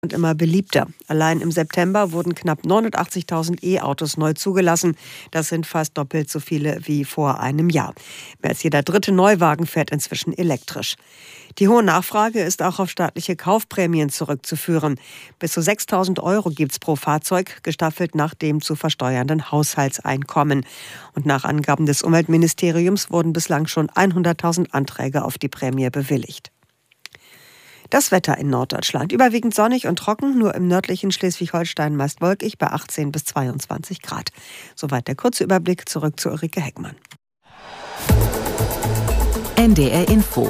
und immer beliebter. Allein im September wurden knapp 89.000 E-Autos neu zugelassen. Das sind fast doppelt so viele wie vor einem Jahr. Mehr als jeder dritte Neuwagen fährt inzwischen elektrisch. Die hohe Nachfrage ist auch auf staatliche Kaufprämien zurückzuführen. Bis zu 6.000 € gibt's pro Fahrzeug, gestaffelt nach dem zu versteuernden Haushaltseinkommen. Und nach Angaben des Umweltministeriums wurden bislang schon 100.000 Anträge auf die Prämie bewilligt. Das Wetter in Norddeutschland. Überwiegend sonnig und trocken, nur im nördlichen Schleswig-Holstein meist wolkig bei 18 bis 22 Grad. Soweit der kurze Überblick, zurück zu Ulrike Heckmann. NDR Info.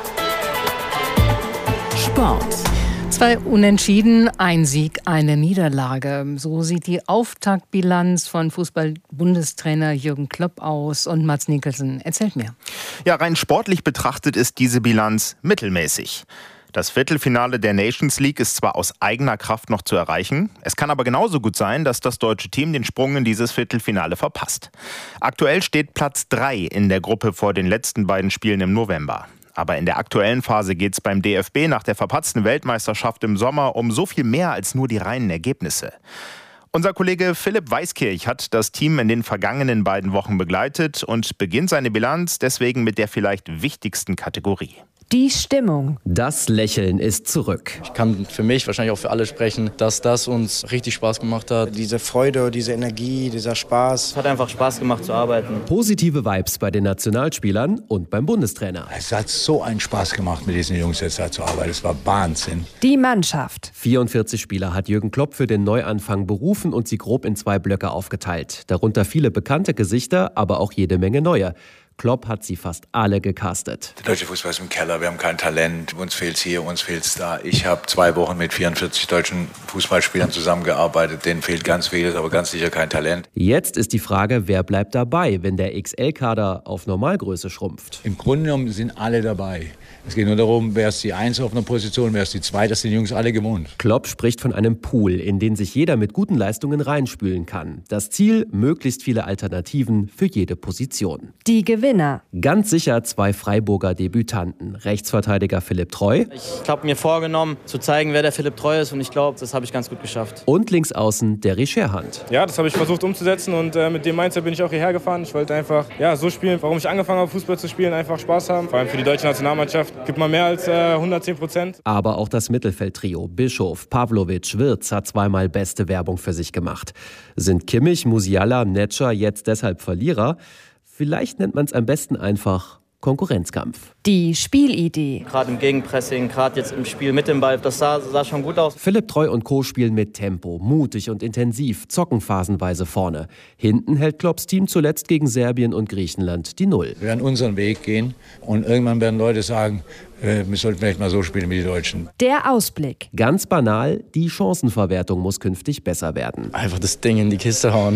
Sport. 2 Unentschieden, ein Sieg, eine Niederlage. So sieht die Auftaktbilanz von Fußball-Bundestrainer Jürgen Klopp aus. Und Mads Nicholson erzählt mehr. Ja, rein sportlich betrachtet ist diese Bilanz mittelmäßig. Das Viertelfinale der Nations League ist zwar aus eigener Kraft noch zu erreichen, es kann aber genauso gut sein, dass das deutsche Team den Sprung in dieses Viertelfinale verpasst. Aktuell steht Platz 3 in der Gruppe vor den letzten beiden Spielen im November. Aber in der aktuellen Phase geht es beim DFB nach der verpatzten Weltmeisterschaft im Sommer um so viel mehr als nur die reinen Ergebnisse. Unser Kollege Philipp Weiskirch hat das Team in den vergangenen beiden Wochen begleitet und beginnt seine Bilanz deswegen mit der vielleicht wichtigsten Kategorie. Die Stimmung. Das Lächeln ist zurück. Ich kann für mich, wahrscheinlich auch für alle sprechen, dass das uns richtig Spaß gemacht hat. Diese Freude, diese Energie, dieser Spaß. Es hat einfach Spaß gemacht zu arbeiten. Positive Vibes bei den Nationalspielern und beim Bundestrainer. Es hat so einen Spaß gemacht, mit diesen Jungs jetzt zu arbeiten. Es war Wahnsinn. Die Mannschaft. 44 Spieler hat Jürgen Klopp für den Neuanfang berufen und sie grob in 2 Blöcke aufgeteilt. Darunter viele bekannte Gesichter, aber auch jede Menge neue. Klopp hat sie fast alle gecastet. Der deutsche Fußball ist im Keller, wir haben kein Talent, uns fehlt's hier, uns fehlt's da. Ich habe 2 Wochen mit 44 deutschen Fußballspielern zusammengearbeitet, denen fehlt ganz vieles, aber ganz sicher kein Talent. Jetzt ist die Frage, wer bleibt dabei, wenn der XL-Kader auf Normalgröße schrumpft? Im Grunde genommen sind alle dabei. Es geht nur darum, wer ist die 1 auf einer Position, wer ist die 2, das sind die Jungs alle gewohnt. Klopp spricht von einem Pool, in den sich jeder mit guten Leistungen reinspülen kann. Das Ziel, möglichst viele Alternativen für jede Position. Die Gewinner. Ganz sicher 2 Freiburger Debütanten. Rechtsverteidiger Philipp Treu. Ich habe mir vorgenommen, zu zeigen, wer der Philipp Treu ist. Und ich glaube, das habe ich ganz gut geschafft. Und linksaußen Derry Scherhand. Ja, das habe ich versucht umzusetzen. Und mit dem Mindset bin ich auch hierher gefahren. Ich wollte einfach so spielen, warum ich angefangen habe, Fußball zu spielen. Einfach Spaß haben. Vor allem für die deutsche Nationalmannschaft gibt man mehr als 110%. Aber auch das Mittelfeldtrio Bischof, Pavlovic, Wirtz hat 2-mal beste Werbung für sich gemacht. Sind Kimmich, Musiala, Netscher jetzt deshalb Verlierer? Vielleicht nennt man es am besten einfach Konkurrenzkampf. Die Spielidee. Gerade im Gegenpressing, gerade jetzt im Spiel mit dem Ball, das sah schon gut aus. Philipp Treu und Co. spielen mit Tempo, mutig und intensiv, zocken phasenweise vorne. Hinten hält Klopps Team zuletzt gegen Serbien und Griechenland die 0. Wir werden unseren Weg gehen und irgendwann werden Leute sagen, wir sollten vielleicht mal so spielen wie die Deutschen. Der Ausblick. Ganz banal, die Chancenverwertung muss künftig besser werden. Einfach das Ding in die Kiste hauen.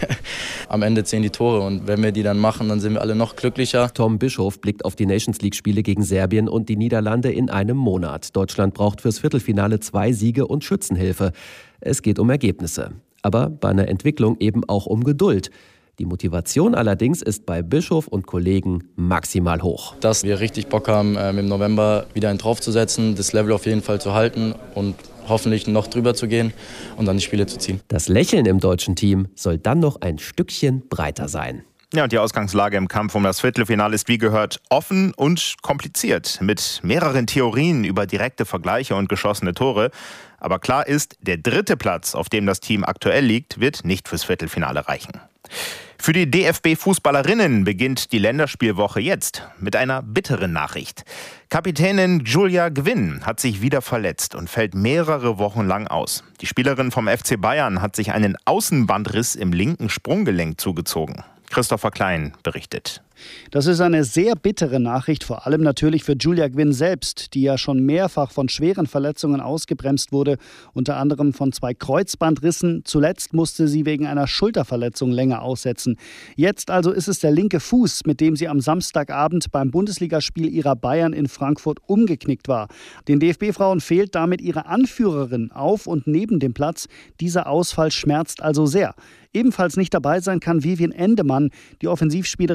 Am Ende zählen die Tore und wenn wir die dann machen, dann sind wir alle noch glücklicher. Tom Bischof blickt auf die Nations League-Spiele gegen Serbien und die Niederlande in einem Monat. Deutschland braucht fürs Viertelfinale 2 Siege und Schützenhilfe. Es geht um Ergebnisse. Aber bei einer Entwicklung eben auch um Geduld. Die Motivation allerdings ist bei Bischof und Kollegen maximal hoch. Dass wir richtig Bock haben, im November wieder einen draufzusetzen, das Level auf jeden Fall zu halten und hoffentlich noch drüber zu gehen und dann die Spiele zu ziehen. Das Lächeln im deutschen Team soll dann noch ein Stückchen breiter sein. Ja, und die Ausgangslage im Kampf um das Viertelfinale ist wie gehört offen und kompliziert. Mit mehreren Theorien über direkte Vergleiche und geschossene Tore. Aber klar ist, der 3. Platz, auf dem das Team aktuell liegt, wird nicht fürs Viertelfinale reichen. Für die DFB-Fußballerinnen beginnt die Länderspielwoche jetzt mit einer bitteren Nachricht. Kapitänin Julia Gwynn hat sich wieder verletzt und fällt mehrere Wochen lang aus. Die Spielerin vom FC Bayern hat sich einen Außenbandriss im linken Sprunggelenk zugezogen. Christopher Klein berichtet. Das ist eine sehr bittere Nachricht, vor allem natürlich für Julia Gwynn selbst, die ja schon mehrfach von schweren Verletzungen ausgebremst wurde, unter anderem von 2 Kreuzbandrissen. Zuletzt musste sie wegen einer Schulterverletzung länger aussetzen. Jetzt also ist es der linke Fuß, mit dem sie am Samstagabend beim Bundesligaspiel ihrer Bayern in Frankfurt umgeknickt war. Den DFB-Frauen fehlt damit ihre Anführerin auf und neben dem Platz. Dieser Ausfall schmerzt also sehr. Ebenfalls nicht dabei sein kann Vivien Endemann, die Offensivspielerin vom FC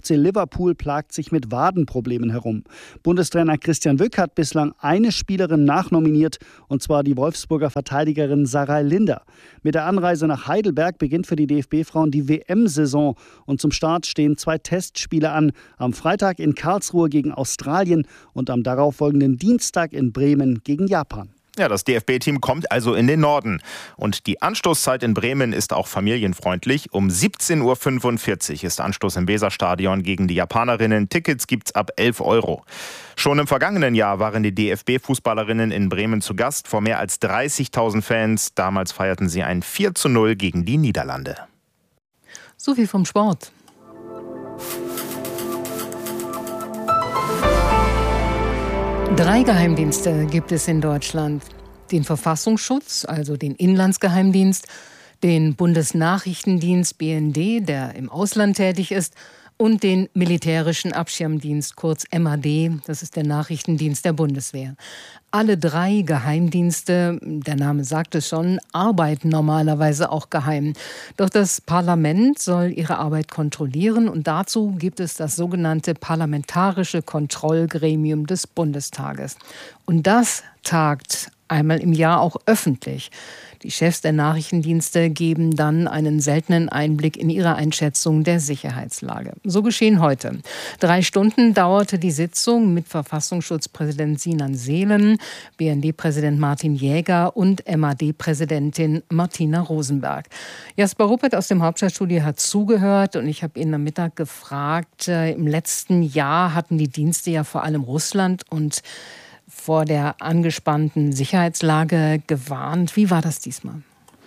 FC Liverpool plagt sich mit Wadenproblemen herum. Bundestrainer Christian Wück hat bislang eine Spielerin nachnominiert, und zwar die Wolfsburger Verteidigerin Sarai Linder. Mit der Anreise nach Heidelberg beginnt für die DFB-Frauen die WM-Saison. Und zum Start stehen 2 Testspiele an. Am Freitag in Karlsruhe gegen Australien und am darauffolgenden Dienstag in Bremen gegen Japan. Ja, das DFB-Team kommt also in den Norden. Und die Anstoßzeit in Bremen ist auch familienfreundlich. Um 17.45 Uhr ist Anstoß im Weserstadion gegen die Japanerinnen. Tickets gibt's ab 11 €. Schon im vergangenen Jahr waren die DFB-Fußballerinnen in Bremen zu Gast vor mehr als 30.000 Fans. Damals feierten sie ein 4:0 gegen die Niederlande. So viel vom Sport. Drei Geheimdienste gibt es in Deutschland. Den Verfassungsschutz, also den Inlandsgeheimdienst, den Bundesnachrichtendienst BND, der im Ausland tätig ist, und den Militärischen Abschirmdienst, kurz MAD, das ist der Nachrichtendienst der Bundeswehr. Alle 3 Geheimdienste, der Name sagt es schon, arbeiten normalerweise auch geheim. Doch das Parlament soll ihre Arbeit kontrollieren und dazu gibt es das sogenannte Parlamentarische Kontrollgremium des Bundestages. Und das tagt einmal im Jahr auch öffentlich. Die Chefs der Nachrichtendienste geben dann einen seltenen Einblick in ihre Einschätzung der Sicherheitslage. So geschehen heute. 3 Stunden dauerte die Sitzung mit Verfassungsschutzpräsident Sinan Seelen, BND-Präsident Martin Jäger und MAD-Präsidentin Martina Rosenberg. Jasper Ruppert aus dem Hauptstadtstudio hat zugehört und ich habe ihn am Mittag gefragt, im letzten Jahr hatten die Dienste ja vor allem Russland und vor der angespannten Sicherheitslage gewarnt. Wie war das diesmal?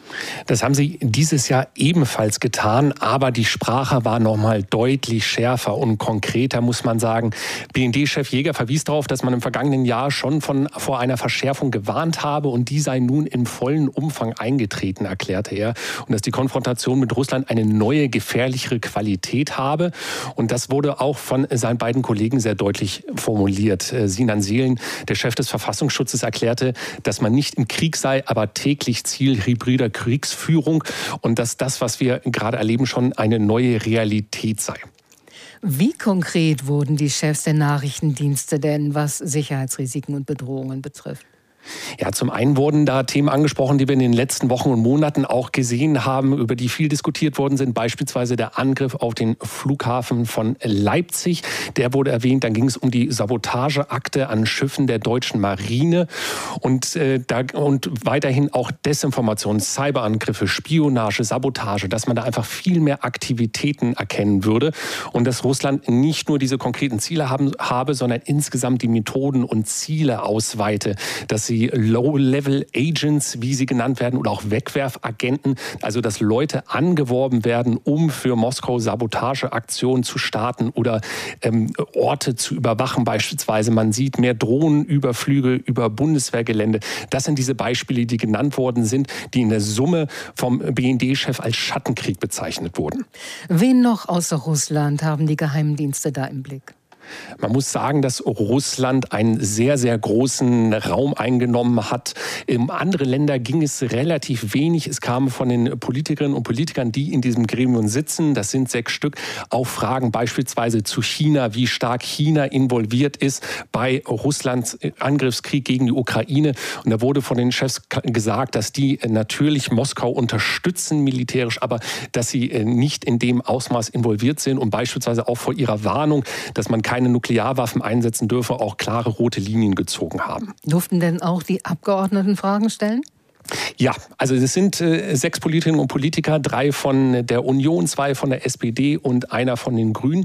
Das haben sie dieses Jahr ebenfalls getan, aber die Sprache war noch mal deutlich schärfer und konkreter, muss man sagen. BND-Chef Jäger verwies darauf, dass man im vergangenen Jahr schon vor einer Verschärfung gewarnt habe und die sei nun im vollen Umfang eingetreten, erklärte er. Und dass die Konfrontation mit Russland eine neue, gefährlichere Qualität habe. Und das wurde auch von seinen beiden Kollegen sehr deutlich formuliert. Sinan Seelen, der Chef des Verfassungsschutzes, erklärte, dass man nicht im Krieg sei, aber täglich Ziel hybrider Kriegsführung und dass das, was wir gerade erleben, schon eine neue Realität sei. Wie konkret wurden die Chefs der Nachrichtendienste denn, was Sicherheitsrisiken und Bedrohungen betrifft? Ja, zum einen wurden da Themen angesprochen, die wir in den letzten Wochen und Monaten auch gesehen haben, über die viel diskutiert worden sind. Beispielsweise der Angriff auf den Flughafen von Leipzig. Der wurde erwähnt. Dann ging es um die Sabotageakte an Schiffen der deutschen Marine. Und weiterhin auch Desinformation, Cyberangriffe, Spionage, Sabotage. Dass man da einfach viel mehr Aktivitäten erkennen würde. Und dass Russland nicht nur diese konkreten Ziele habe, sondern insgesamt die Methoden und Ziele ausweite. Dass sie Low-Level-Agents, wie sie genannt werden, oder auch Wegwerfagenten, also dass Leute angeworben werden, um für Moskau Sabotageaktionen zu starten oder Orte zu überwachen beispielsweise. Man sieht mehr Drohnenüberflüge über Bundeswehrgelände. Das sind diese Beispiele, die genannt worden sind, die in der Summe vom BND-Chef als Schattenkrieg bezeichnet wurden. Wen noch außer Russland haben die Geheimdienste da im Blick? Man muss sagen, dass Russland einen sehr, sehr großen Raum eingenommen hat. In andere Länder ging es relativ wenig. Es kam von den Politikerinnen und Politikern, die in diesem Gremium sitzen, das sind 6 Stück, auch Fragen beispielsweise zu China, wie stark China involviert ist bei Russlands Angriffskrieg gegen die Ukraine. Und da wurde von den Chefs gesagt, dass die natürlich Moskau unterstützen militärisch, aber dass sie nicht in dem Ausmaß involviert sind und beispielsweise auch vor ihrer Warnung, dass man keine Nuklearwaffen einsetzen dürfe, auch klare rote Linien gezogen haben. Durften denn auch die Abgeordneten Fragen stellen? Ja, also es sind 6 Politikerinnen und Politiker, 3 von der Union, 2 von der SPD und einer von den Grünen.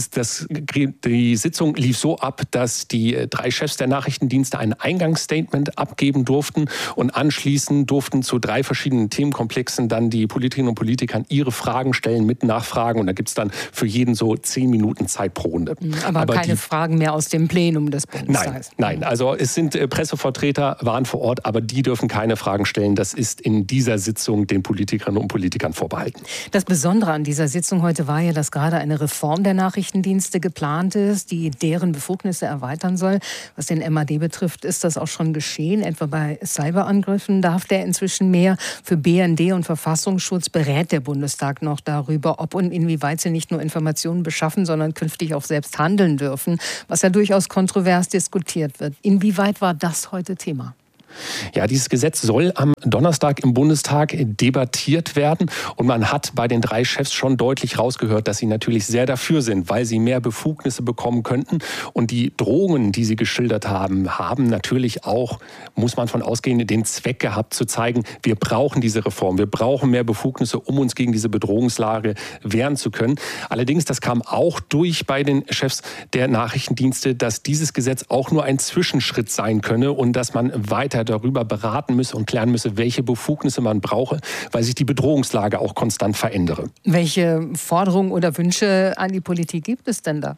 Die Sitzung lief so ab, dass die 3 Chefs der Nachrichtendienste ein Eingangsstatement abgeben durften und anschließend durften zu 3 verschiedenen Themenkomplexen dann die Politikerinnen und Politiker ihre Fragen stellen mit Nachfragen und da gibt es dann für jeden so 10 Minuten Zeit pro Runde. Aber keine Fragen mehr aus dem Plenum des Bundestages? Nein, also es sind Pressevertreter, waren vor Ort, aber die dürfen keine Fragen stellen, das ist in dieser Sitzung den Politikerinnen und Politikern vorbehalten. Das Besondere an dieser Sitzung heute war ja, dass gerade eine Reform der Nachrichtendienste geplant ist, die deren Befugnisse erweitern soll. Was den MAD betrifft, ist das auch schon geschehen. Etwa bei Cyberangriffen darf der inzwischen mehr. Für BND und Verfassungsschutz berät der Bundestag noch darüber, ob und inwieweit sie nicht nur Informationen beschaffen, sondern künftig auch selbst handeln dürfen, was ja durchaus kontrovers diskutiert wird. Inwieweit war das heute Thema? Ja, dieses Gesetz soll am Donnerstag im Bundestag debattiert werden. Und man hat bei den 3 Chefs schon deutlich rausgehört, dass sie natürlich sehr dafür sind, weil sie mehr Befugnisse bekommen könnten. Und die Drohungen, die sie geschildert haben, haben natürlich auch, muss man von ausgehen, den Zweck gehabt, zu zeigen, wir brauchen diese Reform, wir brauchen mehr Befugnisse, um uns gegen diese Bedrohungslage wehren zu können. Allerdings, das kam auch durch bei den Chefs der Nachrichtendienste, dass dieses Gesetz auch nur ein Zwischenschritt sein könne und dass man weiter darüber beraten müsse und klären müsse, welche Befugnisse man brauche, weil sich die Bedrohungslage auch konstant verändere. Welche Forderungen oder Wünsche an die Politik gibt es denn da?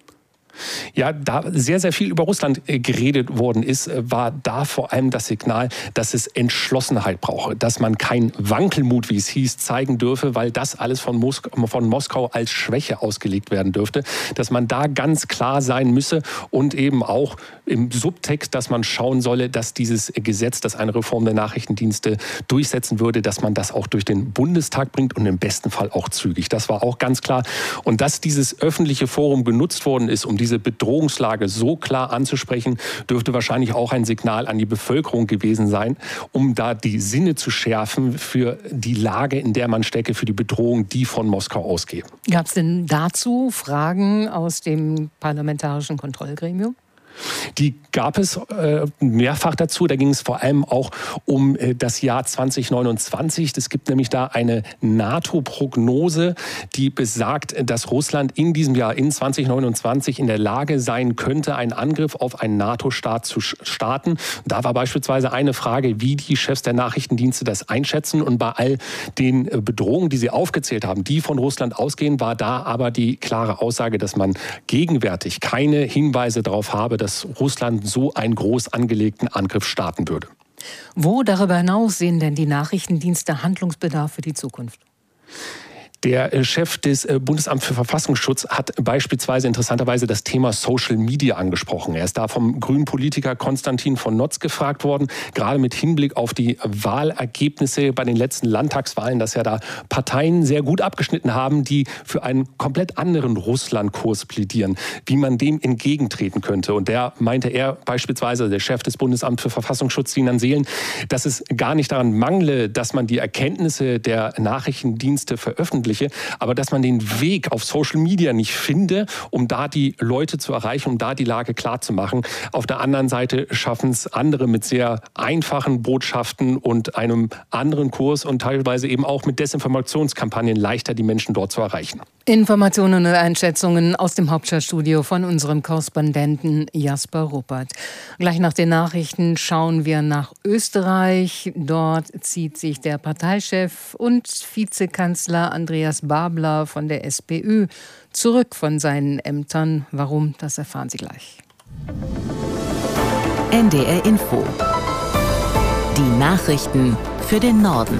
Ja, da sehr, sehr viel über Russland geredet worden ist, war da vor allem das Signal, dass es Entschlossenheit brauche, dass man keinen Wankelmut, wie es hieß, zeigen dürfe, weil das alles von Moskau als Schwäche ausgelegt werden dürfte, dass man da ganz klar sein müsse und eben auch im Subtext, dass man schauen solle, dass dieses Gesetz, das eine Reform der Nachrichtendienste durchsetzen würde, dass man das auch durch den Bundestag bringt und im besten Fall auch zügig. Das war auch ganz klar. Und dass dieses öffentliche Forum genutzt worden ist, um diese Bedrohungslage so klar anzusprechen, dürfte wahrscheinlich auch ein Signal an die Bevölkerung gewesen sein, um da die Sinne zu schärfen für die Lage, in der man stecke, für die Bedrohung, die von Moskau ausgeht. Gab es denn dazu Fragen aus dem parlamentarischen Kontrollgremium? Die gab es mehrfach dazu. Da ging es vor allem auch um das Jahr 2029. Es gibt nämlich da eine NATO-Prognose, die besagt, dass Russland in diesem Jahr, in 2029, in der Lage sein könnte, einen Angriff auf einen NATO-Staat zu starten. Da war beispielsweise eine Frage, wie die Chefs der Nachrichtendienste das einschätzen. Und bei all den Bedrohungen, die sie aufgezählt haben, die von Russland ausgehen, war da aber die klare Aussage, dass man gegenwärtig keine Hinweise darauf habe, dass Russland so einen groß angelegten Angriff starten würde. Wo darüber hinaus sehen denn die Nachrichtendienste Handlungsbedarf für die Zukunft? Der Chef des Bundesamts für Verfassungsschutz hat beispielsweise interessanterweise das Thema Social Media angesprochen. Er ist da vom grünen Politiker Konstantin von Notz gefragt worden, gerade mit Hinblick auf die Wahlergebnisse bei den letzten Landtagswahlen, dass ja da Parteien sehr gut abgeschnitten haben, die für einen komplett anderen Russlandkurs plädieren, wie man dem entgegentreten könnte. Und der meinte er beispielsweise, der Chef des Bundesamts für Verfassungsschutz, Sinan Seelen, dass es gar nicht daran mangle, dass man die Erkenntnisse der Nachrichtendienste veröffentlicht, aber dass man den Weg auf Social Media nicht finde, um da die Leute zu erreichen, um da die Lage klar zu machen. Auf der anderen Seite schaffen es andere mit sehr einfachen Botschaften und einem anderen Kurs und teilweise eben auch mit Desinformationskampagnen leichter die Menschen dort zu erreichen. Informationen und Einschätzungen aus dem Hauptstadtstudio von unserem Korrespondenten Jasper Ruppert. Gleich nach den Nachrichten schauen wir nach Österreich. Dort zieht sich der Parteichef und Vizekanzler Andreas Babler von der SPÖ zurück von seinen Ämtern. Warum, das erfahren Sie gleich. NDR Info. Die Nachrichten für den Norden.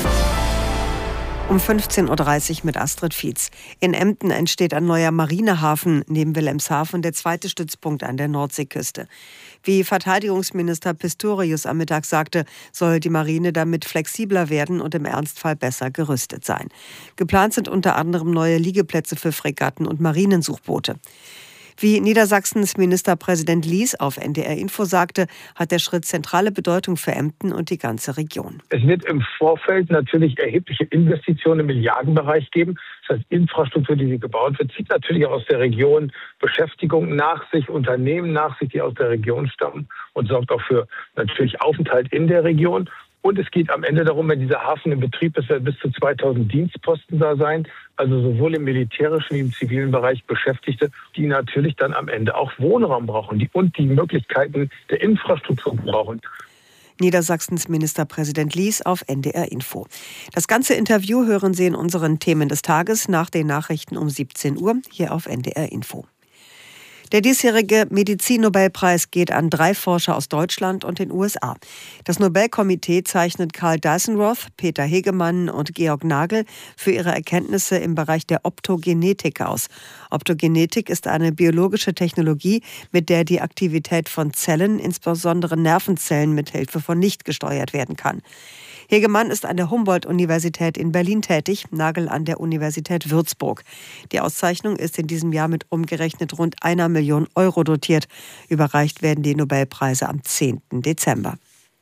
Um 15.30 Uhr mit Astrid Fietz. In Emden entsteht ein neuer Marinehafen neben Wilhelmshaven, der zweite Stützpunkt an der Nordseeküste. Wie Verteidigungsminister Pistorius am Mittag sagte, soll die Marine damit flexibler werden und im Ernstfall besser gerüstet sein. Geplant sind unter anderem neue Liegeplätze für Fregatten und Marinensuchboote. Wie Niedersachsens Ministerpräsident Lies auf NDR Info sagte, hat der Schritt zentrale Bedeutung für Emden und die ganze Region. Es wird im Vorfeld natürlich erhebliche Investitionen im Milliardenbereich geben. Das heißt, Infrastruktur, die gebaut wird, zieht natürlich auch aus der Region Beschäftigung nach sich, Unternehmen nach sich, die aus der Region stammen und sorgt auch für natürlich Aufenthalt in der Region. Und es geht am Ende darum, wenn dieser Hafen in Betrieb ist, bis zu 2000 Dienstposten da sein, also sowohl im militärischen wie im zivilen Bereich Beschäftigte, die natürlich dann am Ende auch Wohnraum brauchen und die Möglichkeiten der Infrastruktur brauchen. Niedersachsens Ministerpräsident Lies auf NDR Info. Das ganze Interview hören Sie in unseren Themen des Tages nach den Nachrichten um 17 Uhr hier auf NDR Info. Der diesjährige Medizinnobelpreis geht an 3 Forscher aus Deutschland und den USA. Das Nobelkomitee zeichnet Karl Dyson-Roth, Peter Hegemann und Georg Nagel für ihre Erkenntnisse im Bereich der Optogenetik aus. Optogenetik ist eine biologische Technologie, mit der die Aktivität von Zellen, insbesondere Nervenzellen, mit Hilfe von Licht gesteuert werden kann. Hegemann ist an der Humboldt-Universität in Berlin tätig, Nagel an der Universität Würzburg. Die Auszeichnung ist in diesem Jahr mit umgerechnet rund 1 Million Euro dotiert. Überreicht werden die Nobelpreise am 10. Dezember.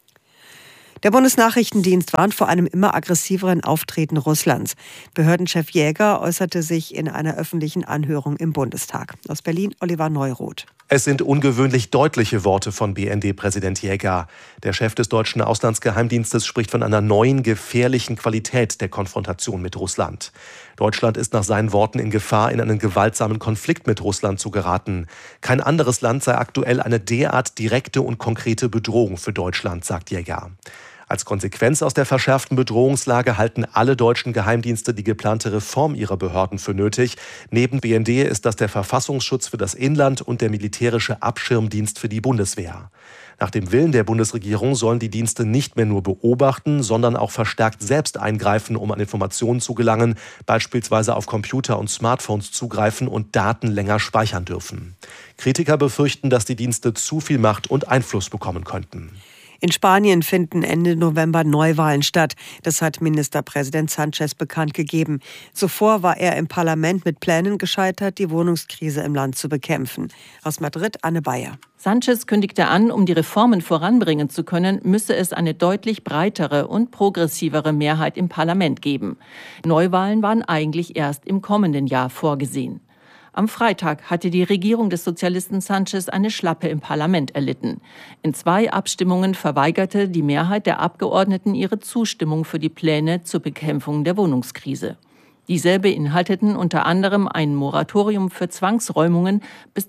Der Bundesnachrichtendienst warnt vor einem immer aggressiveren Auftreten Russlands. Behördenchef Jäger äußerte sich in einer öffentlichen Anhörung im Bundestag. Aus Berlin Oliver Neuroth. Es sind ungewöhnlich deutliche Worte von BND-Präsident Jäger. Der Chef des deutschen Auslandsgeheimdienstes spricht von einer neuen, gefährlichen Qualität der Konfrontation mit Russland. Deutschland ist nach seinen Worten in Gefahr, in einen gewaltsamen Konflikt mit Russland zu geraten. Kein anderes Land sei aktuell eine derart direkte und konkrete Bedrohung für Deutschland, sagt Jäger. Als Konsequenz aus der verschärften Bedrohungslage halten alle deutschen Geheimdienste die geplante Reform ihrer Behörden für nötig. Neben BND ist das der Verfassungsschutz für das Inland und der militärische Abschirmdienst für die Bundeswehr. Nach dem Willen der Bundesregierung sollen die Dienste nicht mehr nur beobachten, sondern auch verstärkt selbst eingreifen, um an Informationen zu gelangen, beispielsweise auf Computer und Smartphones zugreifen und Daten länger speichern dürfen. Kritiker befürchten, dass die Dienste zu viel Macht und Einfluss bekommen könnten. In Spanien finden Ende November Neuwahlen statt. Das hat Ministerpräsident Sánchez bekannt gegeben. Zuvor war er im Parlament mit Plänen gescheitert, die Wohnungskrise im Land zu bekämpfen. Aus Madrid Anne Bayer. Sánchez kündigte an, um die Reformen voranbringen zu können, müsse es eine deutlich breitere und progressivere Mehrheit im Parlament geben. Neuwahlen waren eigentlich erst im kommenden Jahr vorgesehen. Am Freitag hatte die Regierung des Sozialisten Sánchez eine Schlappe im Parlament erlitten. In 2 Abstimmungen verweigerte die Mehrheit der Abgeordneten ihre Zustimmung für die Pläne zur Bekämpfung der Wohnungskrise. Diese beinhalteten unter anderem ein Moratorium für Zwangsräumungen bis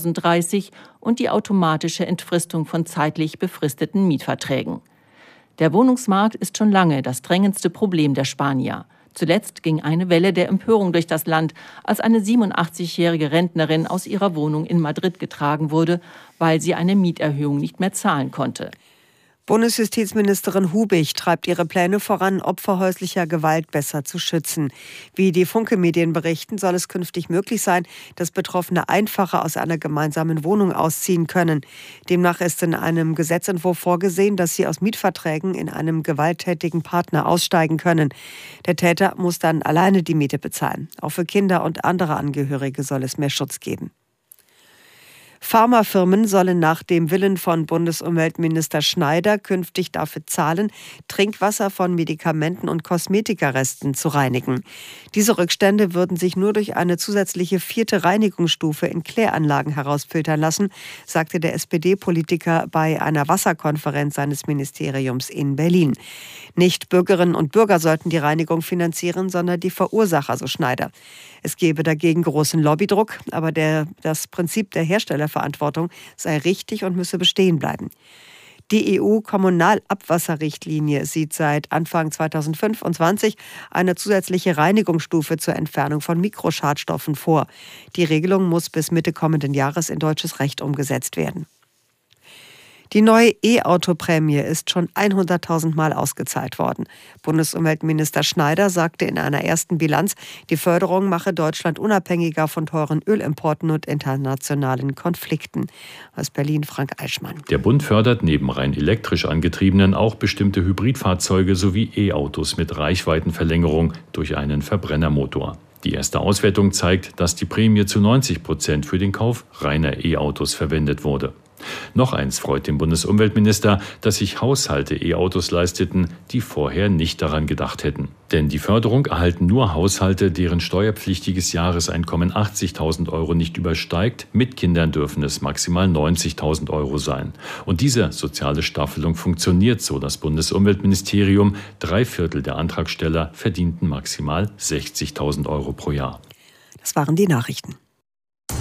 2030 und die automatische Entfristung von zeitlich befristeten Mietverträgen. Der Wohnungsmarkt ist schon lange das drängendste Problem der Spanier. Zuletzt ging eine Welle der Empörung durch das Land, als eine 87-jährige Rentnerin aus ihrer Wohnung in Madrid getragen wurde, weil sie eine Mieterhöhung nicht mehr zahlen konnte. Bundesjustizministerin Hubig treibt ihre Pläne voran, Opfer häuslicher Gewalt besser zu schützen. Wie die Funke-Medien berichten, soll es künftig möglich sein, dass Betroffene einfacher aus einer gemeinsamen Wohnung ausziehen können. Demnach ist in einem Gesetzentwurf vorgesehen, dass sie aus Mietverträgen in einem gewalttätigen Partner aussteigen können. Der Täter muss dann alleine die Miete bezahlen. Auch für Kinder und andere Angehörige soll es mehr Schutz geben. Pharmafirmen sollen nach dem Willen von Bundesumweltminister Schneider künftig dafür zahlen, Trinkwasser von Medikamenten und Kosmetikaresten zu reinigen. Diese Rückstände würden sich nur durch eine zusätzliche 4. Reinigungsstufe in Kläranlagen herausfiltern lassen, sagte der SPD-Politiker bei einer Wasserkonferenz seines Ministeriums in Berlin. Nicht Bürgerinnen und Bürger sollten die Reinigung finanzieren, sondern die Verursacher, so Schneider. Es gebe dagegen großen Lobbydruck, aber das Prinzip der Herstellerverantwortung sei richtig und müsse bestehen bleiben. Die EU-Kommunalabwasserrichtlinie sieht seit Anfang 2025 eine zusätzliche Reinigungsstufe zur Entfernung von Mikroschadstoffen vor. Die Regelung muss bis Mitte kommenden Jahres in deutsches Recht umgesetzt werden. Die neue E-Auto-Prämie ist schon 100.000 Mal ausgezahlt worden. Bundesumweltminister Schneider sagte in einer ersten Bilanz, die Förderung mache Deutschland unabhängiger von teuren Ölimporten und internationalen Konflikten. Aus Berlin Frank Eichmann. Der Bund fördert neben rein elektrisch angetriebenen auch bestimmte Hybridfahrzeuge sowie E-Autos mit Reichweitenverlängerung durch einen Verbrennermotor. Die erste Auswertung zeigt, dass die Prämie zu 90% für den Kauf reiner E-Autos verwendet wurde. Noch eins freut den Bundesumweltminister, dass sich Haushalte E-Autos leisteten, die vorher nicht daran gedacht hätten. Denn die Förderung erhalten nur Haushalte, deren steuerpflichtiges Jahreseinkommen 80.000 Euro nicht übersteigt. Mit Kindern dürfen es maximal 90.000 Euro sein. Und diese soziale Staffelung funktioniert so. Das Bundesumweltministerium, 3/4 der Antragsteller verdienten maximal 60.000 Euro pro Jahr. Das waren die Nachrichten.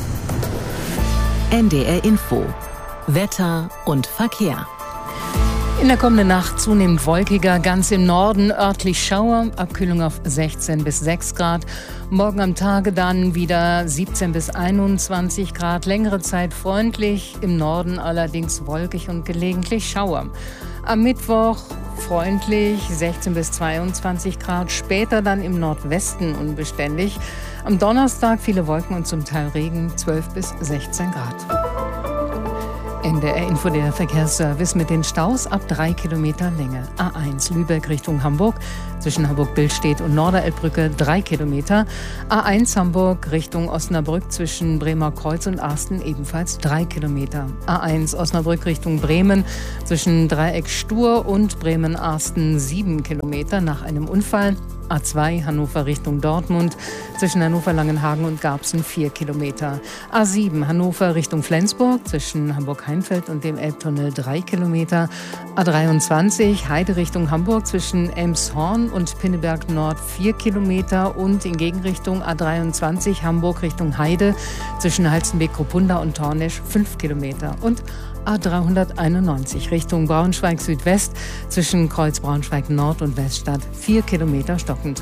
NDR Info. Wetter und Verkehr. In der kommenden Nacht zunehmend wolkiger, ganz im Norden örtlich Schauer, Abkühlung auf 16 bis 6 Grad. Morgen am Tage dann wieder 17 bis 21 Grad, längere Zeit freundlich, im Norden allerdings wolkig und gelegentlich Schauer. Am Mittwoch freundlich, 16 bis 22 Grad, später dann im Nordwesten unbeständig. Am Donnerstag viele Wolken und zum Teil Regen, 12 bis 16 Grad. NDR Info, der Verkehrsservice mit den Staus ab 3 Kilometer Länge. A1 Lübeck Richtung Hamburg, zwischen Hamburg-Billstedt und Norderelbbrücke 3 Kilometer. A1 Hamburg Richtung Osnabrück zwischen Bremer Kreuz und Arsten ebenfalls 3 Kilometer. A1 Osnabrück Richtung Bremen zwischen Dreieck Stur und Bremen-Arsten 7 Kilometer nach einem Unfall. A2 Hannover Richtung Dortmund zwischen Hannover-Langenhagen und Garbsen 4 Kilometer. A7 Hannover Richtung Flensburg zwischen Hamburg-Heinfeld und dem Elbtunnel 3 Kilometer. A23 Heide Richtung Hamburg zwischen Elmshorn und Pinneberg Nord 4 Kilometer und in Gegenrichtung A23 Hamburg Richtung Heide zwischen Halstenbek-Kruppunda und Tornesch 5 Kilometer. Und A391 Richtung Braunschweig Südwest zwischen Kreuz Braunschweig Nord und Weststadt 4 Kilometer stockend.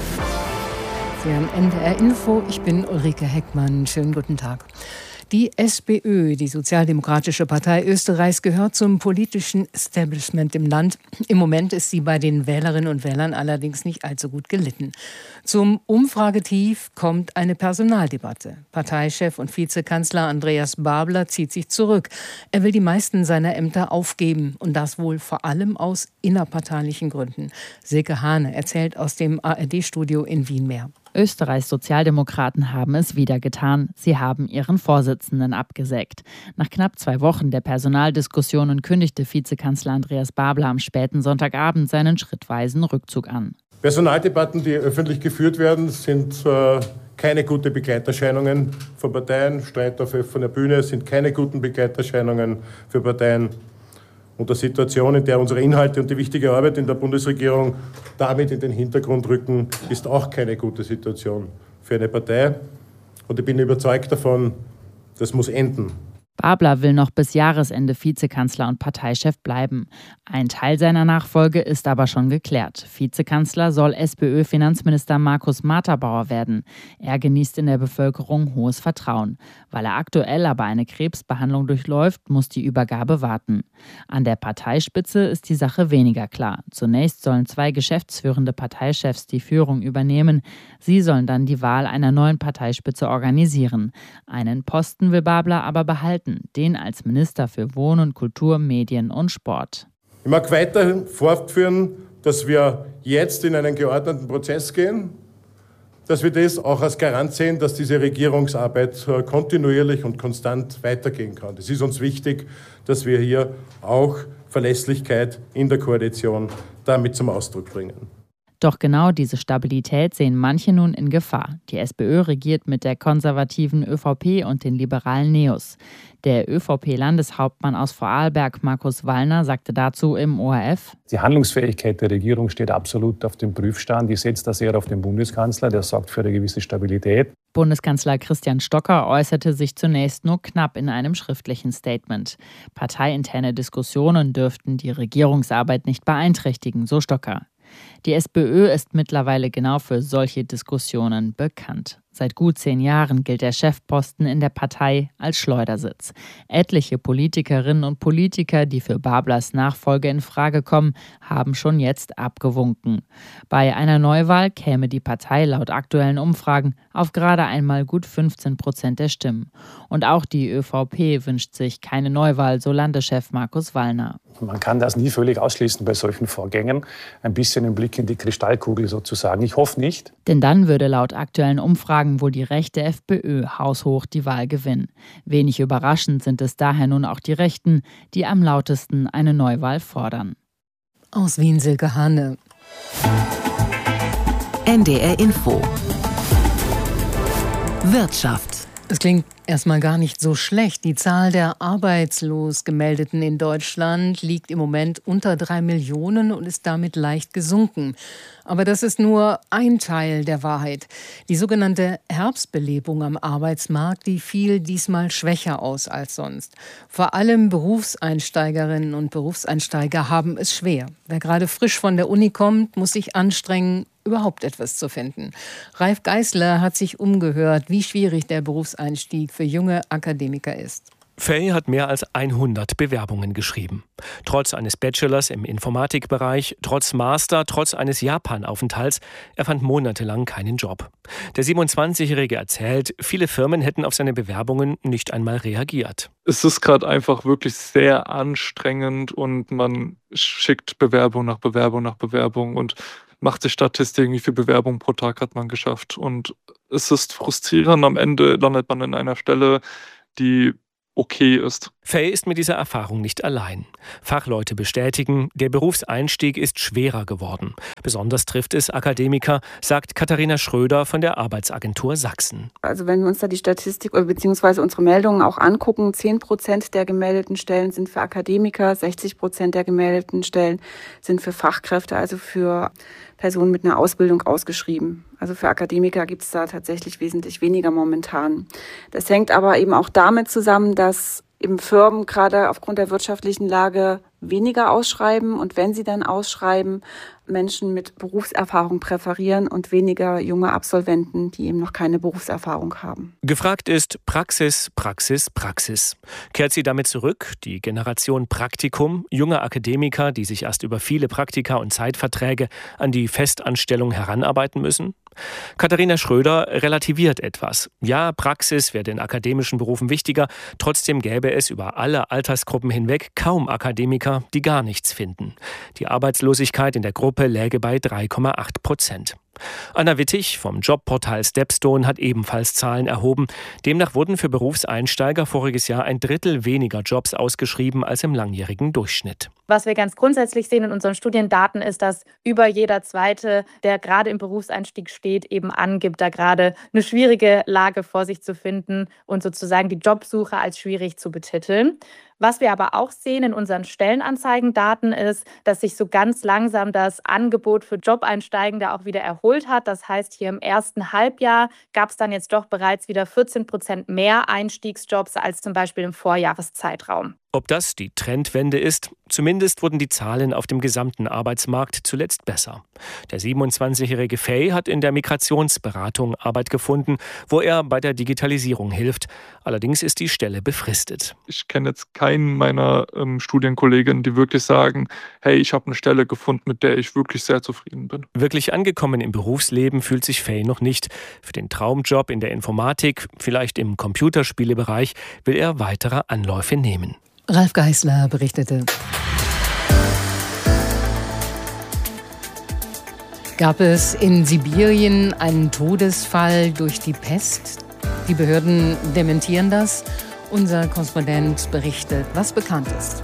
Sie haben NDR Info, ich bin Ulrike Heckmann. Schönen guten Tag. Die SPÖ, die Sozialdemokratische Partei Österreichs, gehört zum politischen Establishment im Land. Im Moment ist sie bei den Wählerinnen und Wählern allerdings nicht allzu gut gelitten. Zum Umfragetief kommt eine Personaldebatte. Parteichef und Vizekanzler Andreas Babler zieht sich zurück. Er will die meisten seiner Ämter aufgeben und das wohl vor allem aus innerparteilichen Gründen. Silke Hane erzählt aus dem ARD-Studio in Wien mehr. Österreichs Sozialdemokraten haben es wieder getan. Sie haben ihren Vorsitzenden abgesägt. Nach knapp 2 Wochen der Personaldiskussionen kündigte Vizekanzler Andreas Babler am späten Sonntagabend seinen schrittweisen Rückzug an. Personaldebatten, die öffentlich geführt werden, sind keine guten Begleiterscheinungen von Parteien. Streit auf offener Bühne sind keine guten Begleiterscheinungen für Parteien. Und der Situation, in der unsere Inhalte und die wichtige Arbeit in der Bundesregierung damit in den Hintergrund rücken, ist auch keine gute Situation für eine Partei. Und ich bin überzeugt davon, das muss enden. Babler will noch bis Jahresende Vizekanzler und Parteichef bleiben. Ein Teil seiner Nachfolge ist aber schon geklärt. Vizekanzler soll SPÖ-Finanzminister Markus Materbauer werden. Er genießt in der Bevölkerung hohes Vertrauen. Weil er aktuell aber eine Krebsbehandlung durchläuft, muss die Übergabe warten. An der Parteispitze ist die Sache weniger klar. Zunächst sollen 2 geschäftsführende Parteichefs die Führung übernehmen. Sie sollen dann die Wahl einer neuen Parteispitze organisieren. Einen Posten will Babler aber behalten. Den als Minister für Wohnen, Kultur, Medien und Sport. Ich mag weiter fortführen, dass wir jetzt in einen geordneten Prozess gehen, dass wir das auch als Garant sehen, dass diese Regierungsarbeit kontinuierlich und konstant weitergehen kann. Es ist uns wichtig, dass wir hier auch Verlässlichkeit in der Koalition damit zum Ausdruck bringen. Doch genau diese Stabilität sehen manche nun in Gefahr. Die SPÖ regiert mit der konservativen ÖVP und den liberalen NEOS. Der ÖVP-Landeshauptmann aus Vorarlberg, Markus Wallner, sagte dazu im ORF: Die Handlungsfähigkeit der Regierung steht absolut auf dem Prüfstand. Ich setze da sehr auf den Bundeskanzler, der sorgt für eine gewisse Stabilität. Bundeskanzler Christian Stocker äußerte sich zunächst nur knapp in einem schriftlichen Statement. Parteiinterne Diskussionen dürften die Regierungsarbeit nicht beeinträchtigen, so Stocker. Die SPÖ ist mittlerweile genau für solche Diskussionen bekannt. Seit gut 10 Jahren gilt der Chefposten in der Partei als Schleudersitz. Etliche Politikerinnen und Politiker, die für Bablers Nachfolge in Frage kommen, haben schon jetzt abgewunken. Bei einer Neuwahl käme die Partei laut aktuellen Umfragen auf gerade einmal gut 15% der Stimmen. Und auch die ÖVP wünscht sich keine Neuwahl, so Landeschef Markus Wallner. Man kann das nie völlig ausschließen bei solchen Vorgängen. Ein bisschen ein Blick in die Kristallkugel sozusagen. Ich hoffe nicht. Denn dann würde laut aktuellen Umfragen wohl die rechte FPÖ haushoch die Wahl gewinnen. Wenig überraschend sind es daher nun auch die Rechten, die am lautesten eine Neuwahl fordern. Aus Wien Silke Hane. NDR Info. Wirtschaft. Es klingt Erstmal gar nicht so schlecht. Die Zahl der arbeitslos Gemeldeten in Deutschland liegt im Moment unter 3 Millionen und ist damit leicht gesunken. Aber das ist nur ein Teil der Wahrheit. Die sogenannte Herbstbelebung am Arbeitsmarkt, die fiel diesmal schwächer aus als sonst. Vor allem Berufseinsteigerinnen und Berufseinsteiger haben es schwer. Wer gerade frisch von der Uni kommt, muss sich anstrengen, überhaupt etwas zu finden. Ralf Geißler hat sich umgehört, wie schwierig der Berufseinstieg für junge Akademiker ist. Fay hat mehr als 100 Bewerbungen geschrieben. Trotz eines Bachelors im Informatikbereich, trotz Master, trotz eines Japanaufenthalts, er fand monatelang keinen Job. Der 27-Jährige erzählt, viele Firmen hätten auf seine Bewerbungen nicht einmal reagiert. Es ist gerade einfach wirklich sehr anstrengend und man schickt Bewerbung nach Bewerbung nach Bewerbung und macht sich Statistiken, wie viele Bewerbungen pro Tag hat man geschafft. Und es ist frustrierend, am Ende landet man in einer Stelle, die okay ist. Fay ist mit dieser Erfahrung nicht allein. Fachleute bestätigen, der Berufseinstieg ist schwerer geworden. Besonders trifft es Akademiker, sagt Katharina Schröder von der Arbeitsagentur Sachsen. Also wenn wir uns da die Statistik bzw. unsere Meldungen auch angucken, 10% der gemeldeten Stellen sind für Akademiker, 60% der gemeldeten Stellen sind für Fachkräfte, also für Personen mit einer Ausbildung ausgeschrieben. Also für Akademiker gibt es da tatsächlich wesentlich weniger momentan. Das hängt aber eben auch damit zusammen, dass eben Firmen gerade aufgrund der wirtschaftlichen Lage weniger ausschreiben und wenn sie dann ausschreiben, Menschen mit Berufserfahrung präferieren und weniger junge Absolventen, die eben noch keine Berufserfahrung haben. Gefragt ist Praxis, Praxis, Praxis. Kehrt sie damit zurück, die Generation Praktikum, junge Akademiker, die sich erst über viele Praktika und Zeitverträge an die Festanstellung heranarbeiten müssen? Katharina Schröder relativiert etwas. Ja, Praxis werde in akademischen Berufen wichtiger, trotzdem gäbe es über alle Altersgruppen hinweg kaum Akademiker, die gar nichts finden. Die Arbeitslosigkeit in der Gruppe läge bei 3,8%. Anna Wittig vom Jobportal Stepstone hat ebenfalls Zahlen erhoben. Demnach wurden für Berufseinsteiger voriges Jahr 1/3 weniger Jobs ausgeschrieben als im langjährigen Durchschnitt. Was wir ganz grundsätzlich sehen in unseren Studiendaten ist, dass über jeder Zweite, der gerade im Berufseinstieg steht, eben angibt, da gerade eine schwierige Lage vor sich zu finden und sozusagen die Jobsuche als schwierig zu betiteln. Was wir aber auch sehen in unseren Stellenanzeigendaten ist, dass sich so ganz langsam das Angebot für Jobeinsteigende auch wieder erholt hat. Das heißt, hier im ersten Halbjahr gab es dann jetzt doch bereits wieder 14% mehr Einstiegsjobs als zum Beispiel im Vorjahreszeitraum. Ob das die Trendwende ist? Zumindest wurden die Zahlen auf dem gesamten Arbeitsmarkt zuletzt besser. Der 27-jährige Fay hat in der Migrationsberatung Arbeit gefunden, wo er bei der Digitalisierung hilft. Allerdings ist die Stelle befristet. Ich kenne jetzt keinen meiner Studienkolleginnen, die wirklich sagen, hey, ich habe eine Stelle gefunden, mit der ich wirklich sehr zufrieden bin. Wirklich angekommen im Berufsleben fühlt sich Fay noch nicht. Für den Traumjob in der Informatik, vielleicht im Computerspielebereich, will er weitere Anläufe nehmen. Ralf Geißler berichtete. Gab es in Sibirien einen Todesfall durch die Pest? Die Behörden dementieren das. Unser Korrespondent berichtet, was bekannt ist.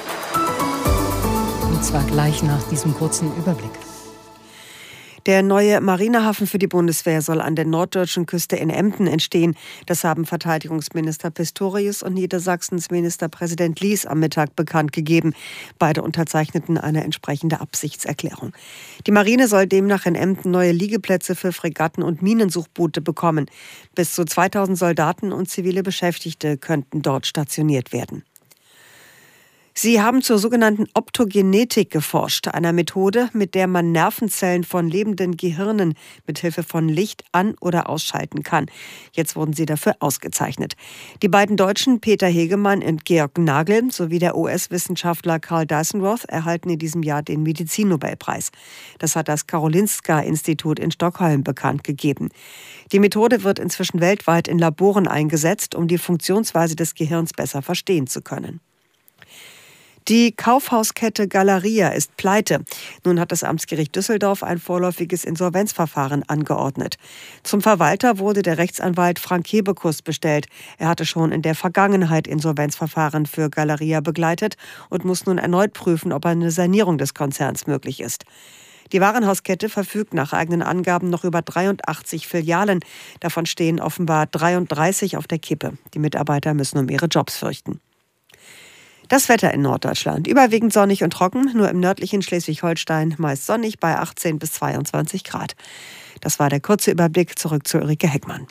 Und zwar gleich nach diesem kurzen Überblick. Der neue Marinehafen für die Bundeswehr soll an der norddeutschen Küste in Emden entstehen. Das haben Verteidigungsminister Pistorius und Niedersachsens Ministerpräsident Lies am Mittag bekannt gegeben. Beide unterzeichneten eine entsprechende Absichtserklärung. Die Marine soll demnach in Emden neue Liegeplätze für Fregatten und Minensuchboote bekommen. Bis zu 2000 Soldaten und zivile Beschäftigte könnten dort stationiert werden. Sie haben zur sogenannten Optogenetik geforscht, einer Methode, mit der man Nervenzellen von lebenden Gehirnen mithilfe von Licht an- oder ausschalten kann. Jetzt wurden sie dafür ausgezeichnet. Die beiden Deutschen Peter Hegemann und Georg Nagel sowie der US-Wissenschaftler Carl Dyson-Roth erhalten in diesem Jahr den Medizinnobelpreis. Das hat das Karolinska-Institut in Stockholm bekannt gegeben. Die Methode wird inzwischen weltweit in Laboren eingesetzt, um die Funktionsweise des Gehirns besser verstehen zu können. Die Kaufhauskette Galeria ist pleite. Nun hat das Amtsgericht Düsseldorf ein vorläufiges Insolvenzverfahren angeordnet. Zum Verwalter wurde der Rechtsanwalt Frank Hebekus bestellt. Er hatte schon in der Vergangenheit Insolvenzverfahren für Galeria begleitet und muss nun erneut prüfen, ob eine Sanierung des Konzerns möglich ist. Die Warenhauskette verfügt nach eigenen Angaben noch über 83 Filialen. Davon stehen offenbar 33 auf der Kippe. Die Mitarbeiter müssen um ihre Jobs fürchten. Das Wetter in Norddeutschland. Überwiegend sonnig und trocken, nur im nördlichen Schleswig-Holstein meist sonnig bei 18 bis 22 Grad. Das war der kurze Überblick. Zurück zu Ulrike Heckmann.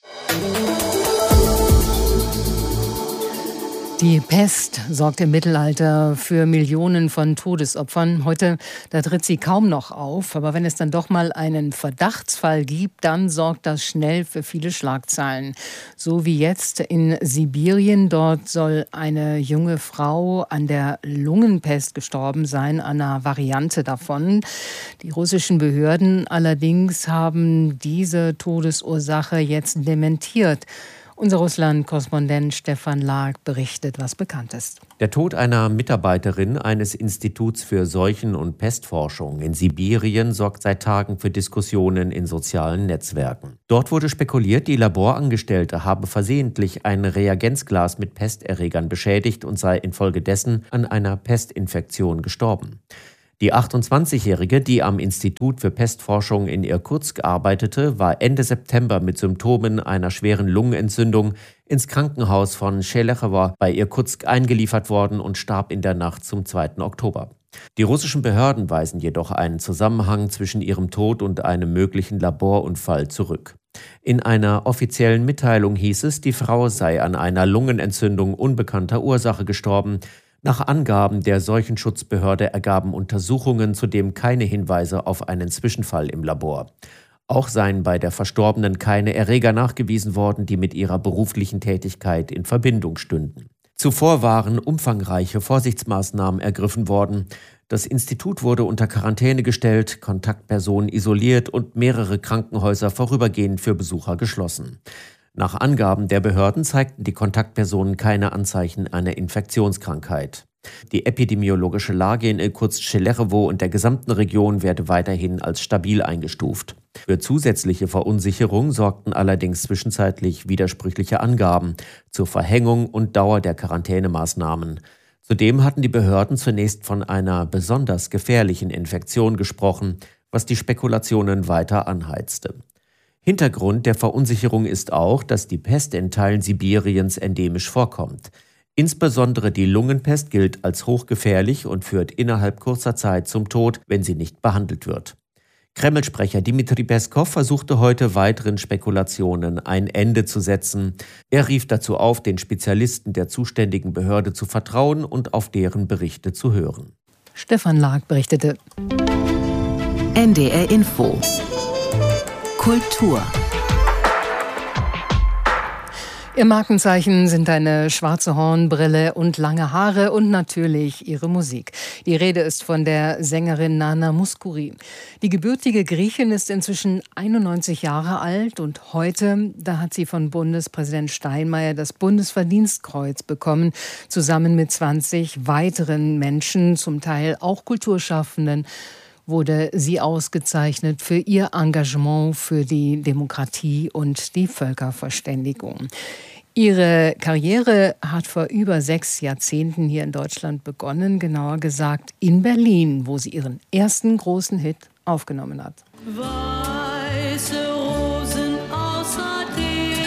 Die Pest sorgt im Mittelalter für Millionen von Todesopfern. Heute, da tritt sie kaum noch auf. Aber wenn es dann doch mal einen Verdachtsfall gibt, dann sorgt das schnell für viele Schlagzeilen. So wie jetzt in Sibirien. Dort soll eine junge Frau an der Lungenpest gestorben sein, einer Variante davon. Die russischen Behörden allerdings haben diese Todesursache jetzt dementiert. Unser Russland-Korrespondent Stefan Lag berichtet, was bekannt ist. Der Tod einer Mitarbeiterin eines Instituts für Seuchen- und Pestforschung in Sibirien sorgt seit Tagen für Diskussionen in sozialen Netzwerken. Dort wurde spekuliert, die Laborangestellte habe versehentlich ein Reagenzglas mit Pesterregern beschädigt und sei infolgedessen an einer Pestinfektion gestorben. Die 28-Jährige, die am Institut für Pestforschung in Irkutsk arbeitete, war Ende September mit Symptomen einer schweren Lungenentzündung ins Krankenhaus von Schelechowo bei Irkutsk eingeliefert worden und starb in der Nacht zum 2. Oktober. Die russischen Behörden weisen jedoch einen Zusammenhang zwischen ihrem Tod und einem möglichen Laborunfall zurück. In einer offiziellen Mitteilung hieß es, die Frau sei an einer Lungenentzündung unbekannter Ursache gestorben. Nach Angaben der Seuchenschutzbehörde ergaben Untersuchungen zudem keine Hinweise auf einen Zwischenfall im Labor. Auch seien bei der Verstorbenen keine Erreger nachgewiesen worden, die mit ihrer beruflichen Tätigkeit in Verbindung stünden. Zuvor waren umfangreiche Vorsichtsmaßnahmen ergriffen worden. Das Institut wurde unter Quarantäne gestellt, Kontaktpersonen isoliert und mehrere Krankenhäuser vorübergehend für Besucher geschlossen. Nach Angaben der Behörden zeigten die Kontaktpersonen keine Anzeichen einer Infektionskrankheit. Die epidemiologische Lage in Irkutsk-Schelechowo und der gesamten Region werde weiterhin als stabil eingestuft. Für zusätzliche Verunsicherung sorgten allerdings zwischenzeitlich widersprüchliche Angaben zur Verhängung und Dauer der Quarantänemaßnahmen. Zudem hatten die Behörden zunächst von einer besonders gefährlichen Infektion gesprochen, was die Spekulationen weiter anheizte. Hintergrund der Verunsicherung ist auch, dass die Pest in Teilen Sibiriens endemisch vorkommt. Insbesondere die Lungenpest gilt als hochgefährlich und führt innerhalb kurzer Zeit zum Tod, wenn sie nicht behandelt wird. Kreml-Sprecher Dmitri Peskov versuchte heute weiteren Spekulationen ein Ende zu setzen. Er rief dazu auf, den Spezialisten der zuständigen Behörde zu vertrauen und auf deren Berichte zu hören. Stefan Lag berichtete. NDR Info Kultur. Ihr Markenzeichen sind eine schwarze Hornbrille und lange Haare und natürlich ihre Musik. Die Rede ist von der Sängerin Nana Mouskouri. Die gebürtige Griechin ist inzwischen 91 Jahre alt und heute, da hat sie von Bundespräsident Steinmeier das Bundesverdienstkreuz bekommen, zusammen mit 20 weiteren Menschen, zum Teil auch Kulturschaffenden, wurde sie ausgezeichnet für ihr Engagement für die Demokratie und die Völkerverständigung. Ihre Karriere hat vor über 6 Jahrzehnten hier in Deutschland begonnen, genauer gesagt in Berlin, wo sie ihren ersten großen Hit aufgenommen hat. Weiße Rosen aus Athen.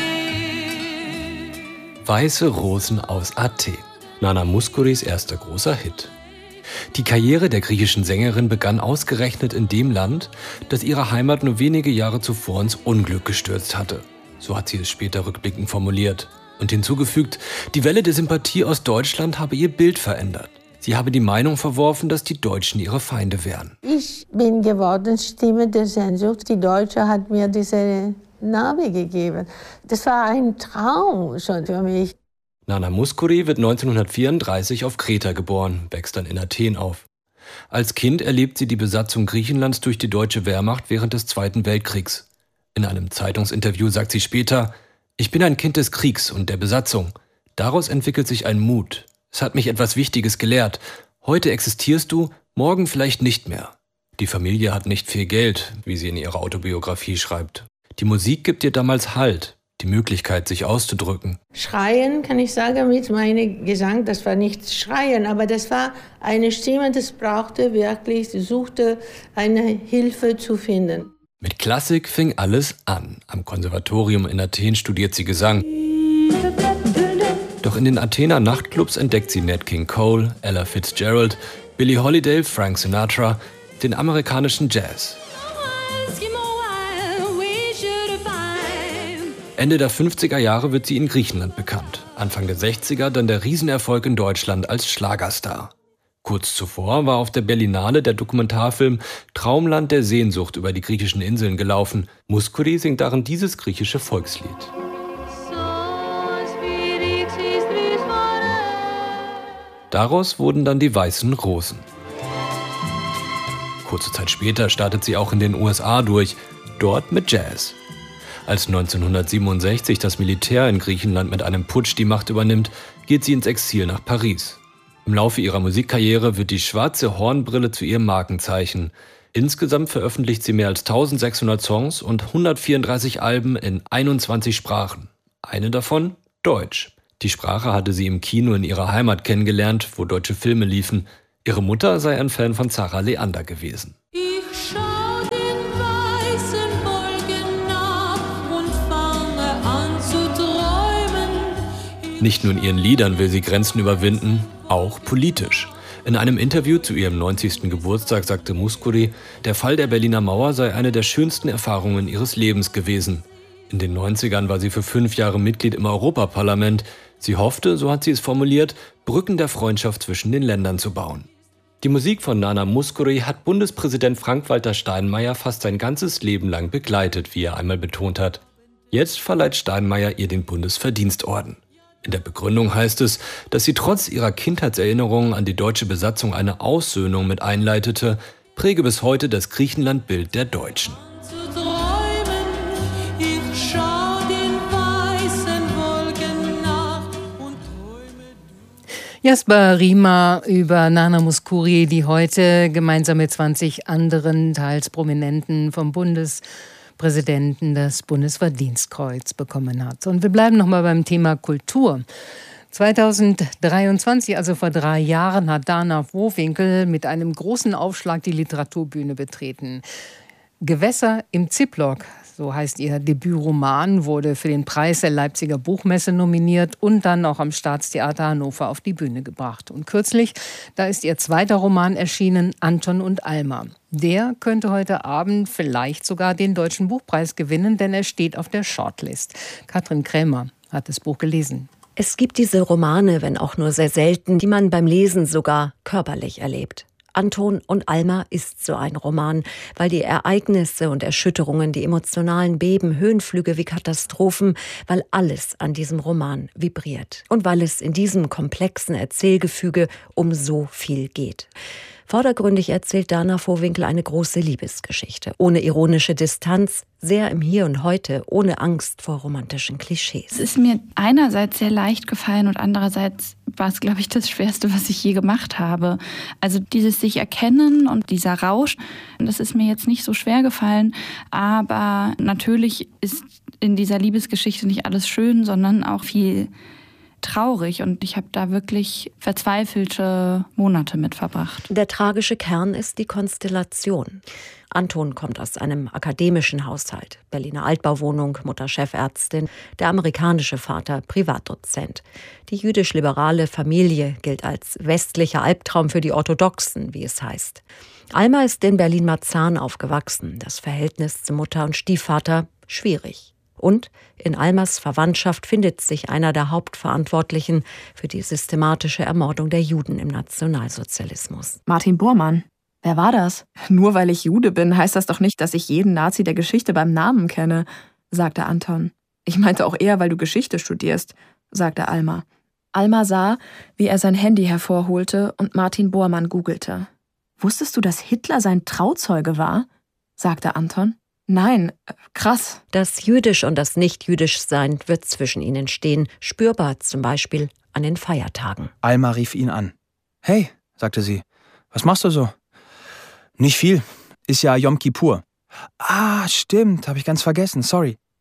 Weiße Rosen aus Athen. Nana Mouskouris erster großer Hit. Die Karriere der griechischen Sängerin begann ausgerechnet in dem Land, das ihre Heimat nur wenige Jahre zuvor ins Unglück gestürzt hatte. So hat sie es später rückblickend formuliert. Und hinzugefügt, die Welle der Sympathie aus Deutschland habe ihr Bild verändert. Sie habe die Meinung verworfen, dass die Deutschen ihre Feinde wären. Ich bin geworden Stimme der Sehnsucht. Die Deutsche hat mir diese Name gegeben. Das war ein Traum schon für mich. Nana Mouskouri wird 1934 auf Kreta geboren, wächst dann in Athen auf. Als Kind erlebt sie die Besatzung Griechenlands durch die deutsche Wehrmacht während des Zweiten Weltkriegs. In einem Zeitungsinterview sagt sie später: Ich bin ein Kind des Kriegs und der Besatzung. Daraus entwickelt sich ein Mut. Es hat mich etwas Wichtiges gelehrt. Heute existierst du, morgen vielleicht nicht mehr. Die Familie hat nicht viel Geld, wie sie in ihrer Autobiografie schreibt. Die Musik gibt ihr damals Halt. die Möglichkeit, sich auszudrücken. Schreien, kann ich sagen, mit meinem Gesang, das war nicht Schreien, aber das war eine Stimme, das brauchte wirklich, sie suchte eine Hilfe zu finden. Mit Klassik fing alles an. Am Konservatorium in Athen studiert sie Gesang. Doch in den Athener Nachtclubs entdeckt sie Nat King Cole, Ella Fitzgerald, Billie Holiday, Frank Sinatra, den amerikanischen Jazz. Ende der 50er Jahre wird sie in Griechenland bekannt. Anfang der 60er dann der Riesenerfolg in Deutschland als Schlagerstar. Kurz zuvor war auf der Berlinale der Dokumentarfilm Traumland der Sehnsucht über die griechischen Inseln gelaufen. Muskuri singt darin dieses griechische Volkslied. Daraus wurden dann die Weißen Rosen. Kurze Zeit später startet sie auch in den USA durch, dort mit Jazz. Als 1967 das Militär in Griechenland mit einem Putsch die Macht übernimmt, geht sie ins Exil nach Paris. Im Laufe ihrer Musikkarriere wird die schwarze Hornbrille zu ihrem Markenzeichen. Insgesamt veröffentlicht sie mehr als 1600 Songs und 134 Alben in 21 Sprachen. Eine davon Deutsch. Die Sprache hatte sie im Kino in ihrer Heimat kennengelernt, wo deutsche Filme liefen. Ihre Mutter sei ein Fan von Sarah Leander gewesen. Nicht nur in ihren Liedern will sie Grenzen überwinden, auch politisch. In einem Interview zu ihrem 90. Geburtstag sagte Muskuri, der Fall der Berliner Mauer sei eine der schönsten Erfahrungen ihres Lebens gewesen. In den 90ern war sie für 5 Jahre Mitglied im Europaparlament. Sie hoffte, so hat sie es formuliert, Brücken der Freundschaft zwischen den Ländern zu bauen. Die Musik von Nana Muskuri hat Bundespräsident Frank-Walter Steinmeier fast sein ganzes Leben lang begleitet, wie er einmal betont hat. Jetzt verleiht Steinmeier ihr den Bundesverdienstorden. In der Begründung heißt es, dass sie trotz ihrer Kindheitserinnerungen an die deutsche Besatzung eine Aussöhnung mit einleitete, präge bis heute das Griechenland-Bild der Deutschen. Jasper Riemer über Nana Muskuri, die heute gemeinsam mit 20 anderen, teils Prominenten vom Bundespräsidenten das Bundesverdienstkreuz bekommen hat. Und wir bleiben nochmal beim Thema Kultur. 2023, also vor 3 Jahren, hat Dana Vohwinkel mit einem großen Aufschlag die Literaturbühne betreten. Gewässer im Ziplock, so heißt ihr Debütroman, wurde für den Preis der Leipziger Buchmesse nominiert und dann auch am Staatstheater Hannover auf die Bühne gebracht. Und kürzlich, da ist ihr zweiter Roman erschienen, Anton und Alma. Der könnte heute Abend vielleicht sogar den Deutschen Buchpreis gewinnen, denn er steht auf der Shortlist. Katrin Krämer hat das Buch gelesen. Es gibt diese Romane, wenn auch nur sehr selten, die man beim Lesen sogar körperlich erlebt. Anton und Alma ist so ein Roman, weil die Ereignisse und Erschütterungen, die emotionalen Beben, Höhenflüge wie Katastrophen, weil alles an diesem Roman vibriert. Und weil es in diesem komplexen Erzählgefüge um so viel geht. Vordergründig erzählt Dana Vohwinkel eine große Liebesgeschichte, ohne ironische Distanz, sehr im Hier und Heute, ohne Angst vor romantischen Klischees. Es ist mir einerseits sehr leicht gefallen und andererseits war es, glaube ich, das Schwerste, was ich je gemacht habe. Also dieses sich erkennen und dieser Rausch, das ist mir jetzt nicht so schwer gefallen, aber natürlich ist in dieser Liebesgeschichte nicht alles schön, sondern auch viel traurig und ich habe da wirklich verzweifelte Monate mit verbracht. Der tragische Kern ist die Konstellation. Anton kommt aus einem akademischen Haushalt. Berliner Altbauwohnung, Mutter Chefärztin, der amerikanische Vater Privatdozent. Die jüdisch-liberale Familie gilt als westlicher Albtraum für die Orthodoxen, wie es heißt. Alma ist in Berlin-Marzahn aufgewachsen. Das Verhältnis zu Mutter und Stiefvater schwierig. Und in Almas Verwandtschaft findet sich einer der Hauptverantwortlichen für die systematische Ermordung der Juden im Nationalsozialismus. Martin Bormann. Wer war das? Nur weil ich Jude bin, heißt das doch nicht, dass ich jeden Nazi der Geschichte beim Namen kenne, sagte Anton. Ich meinte auch eher, weil du Geschichte studierst, sagte Alma. Alma sah, wie er sein Handy hervorholte und Martin Bormann googelte. Wusstest du, dass Hitler sein Trauzeuge war? Sagte Anton. Nein, krass. Das Jüdisch und das Nicht-Jüdisch-Sein wird zwischen ihnen stehen, spürbar zum Beispiel an den Feiertagen. Alma rief ihn an. Hey, sagte sie, was machst du so? Nicht viel, ist ja Yom Kippur. Ah, stimmt, habe ich ganz vergessen, sorry.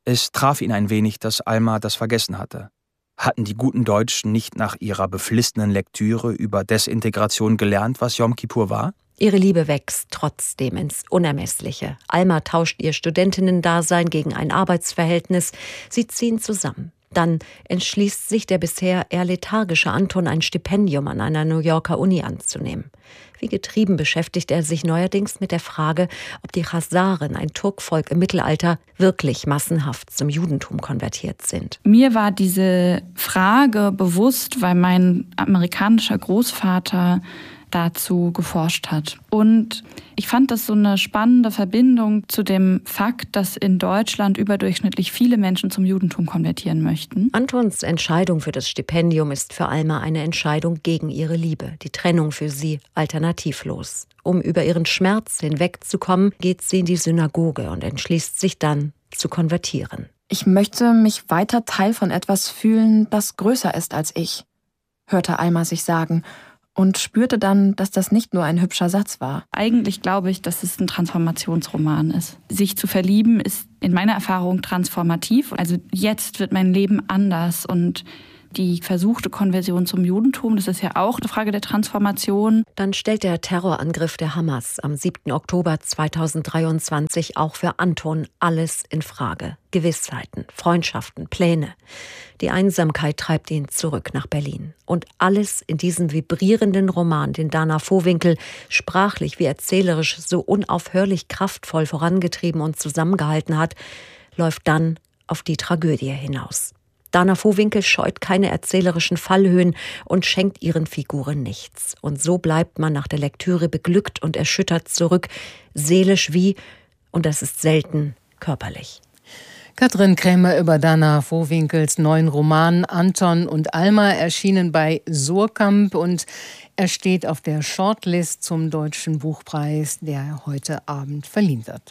Es traf ihn ein wenig, dass Alma das vergessen hatte. Hatten die guten Deutschen nicht nach ihrer beflissenen Lektüre über Desintegration gelernt, was Jom Kippur war? Ihre Liebe wächst trotzdem ins Unermessliche. Alma tauscht ihr Studentinnendasein gegen ein Arbeitsverhältnis. Sie ziehen zusammen. Dann entschließt sich der bisher eher lethargische Anton, ein Stipendium an einer New Yorker Uni anzunehmen. Wie getrieben beschäftigt er sich neuerdings mit der Frage, ob die Chazaren, ein Turkvolk im Mittelalter, wirklich massenhaft zum Judentum konvertiert sind. Mir war diese Frage bewusst, weil mein amerikanischer Großvater dazu geforscht hat. Und ich fand das so eine spannende Verbindung zu dem Fakt, dass in Deutschland überdurchschnittlich viele Menschen zum Judentum konvertieren möchten. Antons Entscheidung für das Stipendium ist für Alma eine Entscheidung gegen ihre Liebe, die Trennung für sie alternativlos. Um über ihren Schmerz hinwegzukommen, geht sie in die Synagoge und entschließt sich dann zu konvertieren. Ich möchte mich weiter Teil von etwas fühlen, das größer ist als ich, hörte Alma sich sagen. Und spürte dann, dass das nicht nur ein hübscher Satz war. Eigentlich glaube ich, dass es ein Transformationsroman ist. Sich zu verlieben ist in meiner Erfahrung transformativ. Also jetzt wird mein Leben anders und die versuchte Konversion zum Judentum, das ist ja auch eine Frage der Transformation. Dann stellt der Terrorangriff der Hamas am 7. Oktober 2023 auch für Anton alles in Frage. Gewissheiten, Freundschaften, Pläne. Die Einsamkeit treibt ihn zurück nach Berlin. Und alles in diesem vibrierenden Roman, den Dana Vohwinkel sprachlich wie erzählerisch so unaufhörlich kraftvoll vorangetrieben und zusammengehalten hat, läuft dann auf die Tragödie hinaus. Dana Vohwinkel scheut keine erzählerischen Fallhöhen und schenkt ihren Figuren nichts. Und so bleibt man nach der Lektüre beglückt und erschüttert zurück, seelisch wie, und das ist selten, körperlich. Katrin Krämer über Dana Vohwinkels neuen Roman Anton und Alma, erschienen bei Surkamp, und er steht auf der Shortlist zum Deutschen Buchpreis, der heute Abend verliehen wird.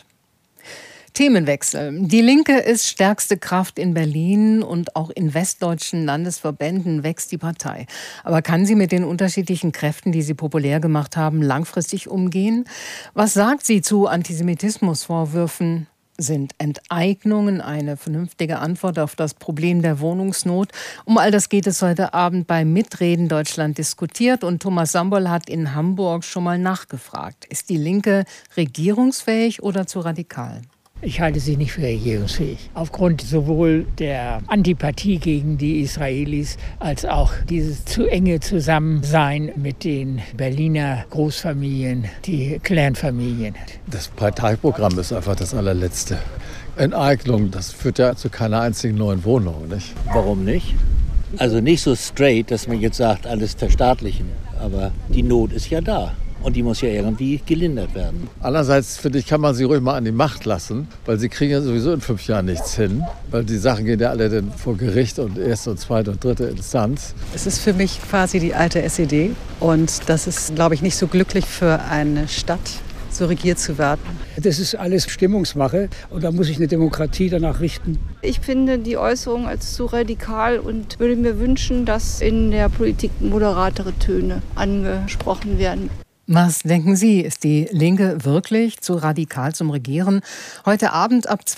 Themenwechsel. Die Linke ist stärkste Kraft in Berlin und auch in westdeutschen Landesverbänden wächst die Partei. Aber kann sie mit den unterschiedlichen Kräften, die sie populär gemacht haben, langfristig umgehen? Was sagt sie zu Antisemitismusvorwürfen? Sind Enteignungen eine vernünftige Antwort auf das Problem der Wohnungsnot? Um all das geht es heute Abend bei Mitreden Deutschland diskutiert. Und Thomas Sambol hat in Hamburg schon mal nachgefragt. Ist die Linke regierungsfähig oder zu radikal? Ich halte sie nicht für regierungsfähig. Aufgrund sowohl der Antipathie gegen die Israelis als auch dieses zu enge Zusammensein mit den Berliner Großfamilien, die Clanfamilien. Das Parteiprogramm ist einfach das allerletzte. Enteignung, das führt ja zu keiner einzigen neuen Wohnung, nicht? Warum nicht? Also nicht so straight, dass man jetzt sagt, alles verstaatlichen. Aber die Not ist ja da. Und die muss ja irgendwie gelindert werden. Andererseits, finde ich, kann man sie ruhig mal an die Macht lassen, weil sie kriegen ja sowieso in 5 Jahren nichts hin. Weil die Sachen gehen ja alle dann vor Gericht und erste und zweite und dritte Instanz. Es ist für mich quasi die alte SED. Und das ist, glaube ich, nicht so glücklich für eine Stadt, so regiert zu werden. Das ist alles Stimmungsmache und da muss sich eine Demokratie danach richten. Ich finde die Äußerung als zu radikal und würde mir wünschen, dass in der Politik moderatere Töne angesprochen werden. Was denken Sie, ist die Linke wirklich zu radikal zum Regieren? Heute Abend ab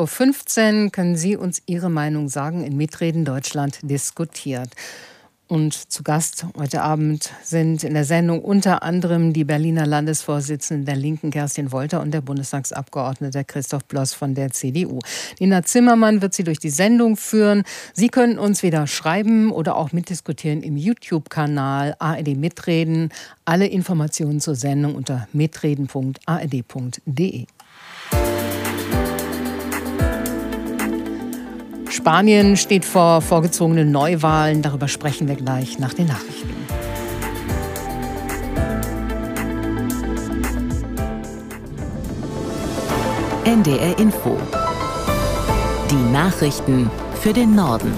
20.15 Uhr können Sie uns Ihre Meinung sagen, in Mitreden Deutschland diskutiert. Und zu Gast heute Abend sind in der Sendung unter anderem die Berliner Landesvorsitzende der Linken Kerstin Wolter und der Bundestagsabgeordnete Christoph Bloss von der CDU. Nina Zimmermann wird Sie durch die Sendung führen. Sie können uns wieder schreiben oder auch mitdiskutieren im YouTube-Kanal ARD Mitreden. Alle Informationen zur Sendung unter mitreden.ard.de. Spanien steht vor vorgezogenen Neuwahlen. Darüber sprechen wir gleich nach den Nachrichten. NDR Info. Die Nachrichten für den Norden.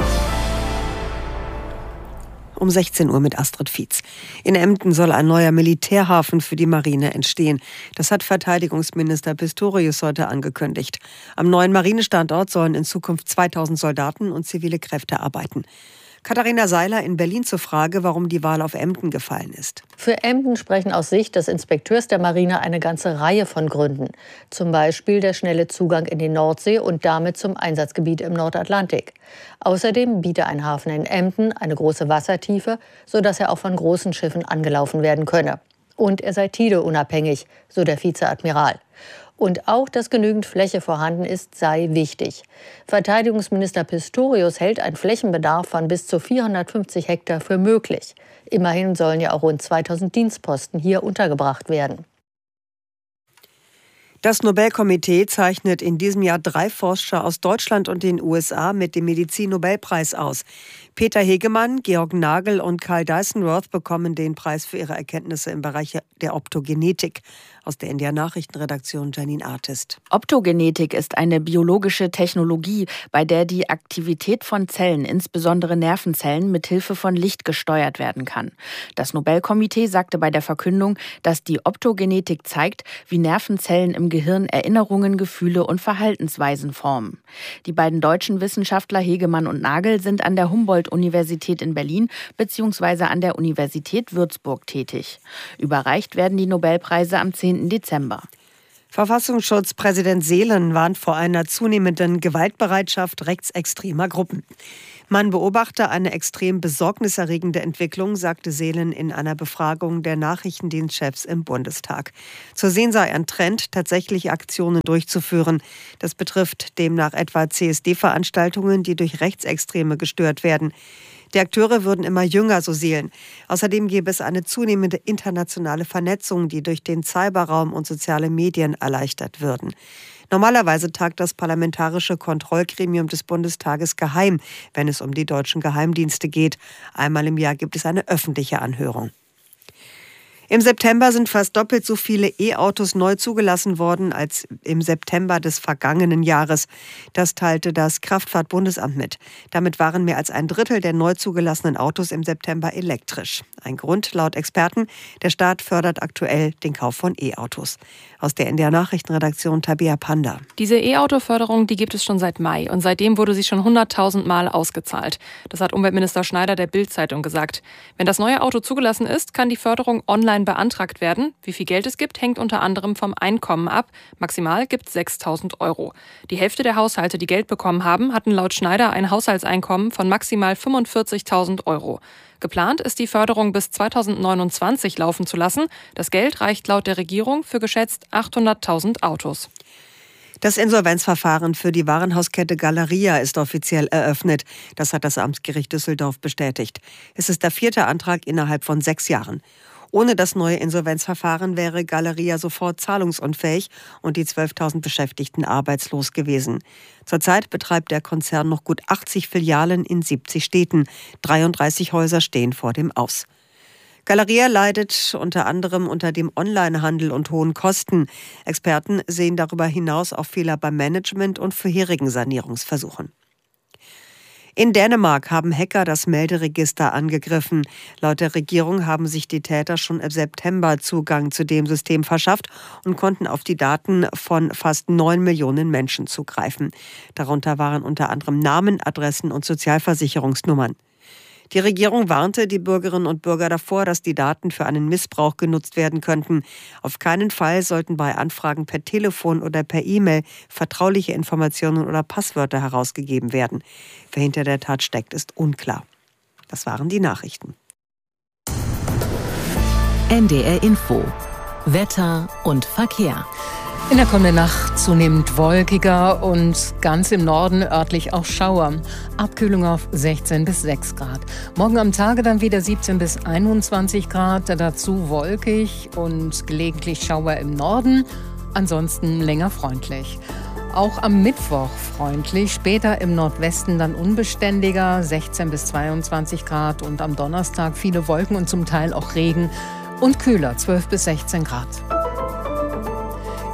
Um 16 Uhr mit Astrid Fietz. In Emden soll ein neuer Militärhafen für die Marine entstehen. Das hat Verteidigungsminister Pistorius heute angekündigt. Am neuen Marinestandort sollen in Zukunft 2000 Soldaten und zivile Kräfte arbeiten. Katharina Seiler in Berlin zur Frage, warum die Wahl auf Emden gefallen ist. Für Emden sprechen aus Sicht des Inspekteurs der Marine eine ganze Reihe von Gründen. Zum Beispiel der schnelle Zugang in die Nordsee und damit zum Einsatzgebiet im Nordatlantik. Außerdem biete ein Hafen in Emden eine große Wassertiefe, sodass er auch von großen Schiffen angelaufen werden könne. Und er sei Tide-unabhängig, so der Vizeadmiral. Und auch, dass genügend Fläche vorhanden ist, sei wichtig. Verteidigungsminister Pistorius hält einen Flächenbedarf von bis zu 450 Hektar für möglich. Immerhin sollen ja auch rund 2000 Dienstposten hier untergebracht werden. Das Nobelkomitee zeichnet in diesem Jahr 3 Forscher aus Deutschland und den USA mit dem Medizin-Nobelpreis aus. Peter Hegemann, Georg Nagel und Carl Dyson-Worth bekommen den Preis für ihre Erkenntnisse im Bereich der Optogenetik. Aus der NDR-Nachrichtenredaktion Janine Artist. Optogenetik ist eine biologische Technologie, bei der die Aktivität von Zellen, insbesondere Nervenzellen, mit Hilfe von Licht gesteuert werden kann. Das Nobelkomitee sagte bei der Verkündung, dass die Optogenetik zeigt, wie Nervenzellen im Gehirn Erinnerungen, Gefühle und Verhaltensweisen formen. Die beiden deutschen Wissenschaftler Hegemann und Nagel sind an der Humboldt-Universität in Berlin bzw. an der Universität Würzburg tätig. Überreicht werden die Nobelpreise am 10. Dezember. Verfassungsschutzpräsident Seelen warnt vor einer zunehmenden Gewaltbereitschaft rechtsextremer Gruppen. Man beobachte eine extrem besorgniserregende Entwicklung, sagte Seelen in einer Befragung der Nachrichtendienstchefs im Bundestag. Zu sehen sei ein Trend, tatsächlich Aktionen durchzuführen. Das betrifft demnach etwa CSD-Veranstaltungen, die durch Rechtsextreme gestört werden. Die Akteure würden immer jünger, so Seelen. Außerdem gäbe es eine zunehmende internationale Vernetzung, die durch den Cyberraum und soziale Medien erleichtert würden. Normalerweise tagt das Parlamentarische Kontrollgremium des Bundestages geheim, wenn es um die deutschen Geheimdienste geht. Einmal im Jahr gibt es eine öffentliche Anhörung. Im September sind fast doppelt so viele E-Autos neu zugelassen worden als im September des vergangenen Jahres. Das teilte das Kraftfahrtbundesamt mit. Damit waren mehr als ein Drittel der neu zugelassenen Autos im September elektrisch. Ein Grund laut Experten, der Staat fördert aktuell den Kauf von E-Autos. Aus der NDR-Nachrichtenredaktion Tabea Panda. Diese E-Auto-Förderung, die gibt es schon seit Mai und seitdem wurde sie schon 100.000 Mal ausgezahlt. Das hat Umweltminister Schneider der Bild-Zeitung gesagt. Wenn das neue Auto zugelassen ist, kann die Förderung online beantragt werden. Wie viel Geld es gibt, hängt unter anderem vom Einkommen ab. Maximal gibt es 6.000 €. Die Hälfte der Haushalte, die Geld bekommen haben, hatten laut Schneider ein Haushaltseinkommen von maximal 45.000 €. Geplant ist die Förderung bis 2029 laufen zu lassen. Das Geld reicht laut der Regierung für geschätzt 800.000 Autos. Das Insolvenzverfahren für die Warenhauskette Galeria ist offiziell eröffnet. Das hat das Amtsgericht Düsseldorf bestätigt. Es ist der 4. Antrag innerhalb von 6 Jahren. Ohne das neue Insolvenzverfahren wäre Galeria sofort zahlungsunfähig und die 12.000 Beschäftigten arbeitslos gewesen. Zurzeit betreibt der Konzern noch gut 80 Filialen in 70 Städten. 33 Häuser stehen vor dem Aus. Galeria leidet unter anderem unter dem Onlinehandel und hohen Kosten. Experten sehen darüber hinaus auf Fehler beim Management und vorherigen Sanierungsversuchen. In Dänemark haben Hacker das Melderegister angegriffen. Laut der Regierung haben sich die Täter schon im September Zugang zu dem System verschafft und konnten auf die Daten von fast 9 Millionen Menschen zugreifen. Darunter waren unter anderem Namen, Adressen und Sozialversicherungsnummern. Die Regierung warnte die Bürgerinnen und Bürger davor, dass die Daten für einen Missbrauch genutzt werden könnten. Auf keinen Fall sollten bei Anfragen per Telefon oder per E-Mail vertrauliche Informationen oder Passwörter herausgegeben werden. Wer hinter der Tat steckt, ist unklar. Das waren die Nachrichten. NDR Info. Wetter und Verkehr. In der kommenden Nacht zunehmend wolkiger und ganz im Norden örtlich auch Schauer. Abkühlung auf 16 bis 6 Grad. Morgen am Tage dann wieder 17 bis 21 Grad. Dazu wolkig und gelegentlich Schauer im Norden. Ansonsten länger freundlich. Auch am Mittwoch freundlich, später im Nordwesten dann unbeständiger, 16 bis 22 Grad. Und am Donnerstag viele Wolken und zum Teil auch Regen und kühler, 12 bis 16 Grad.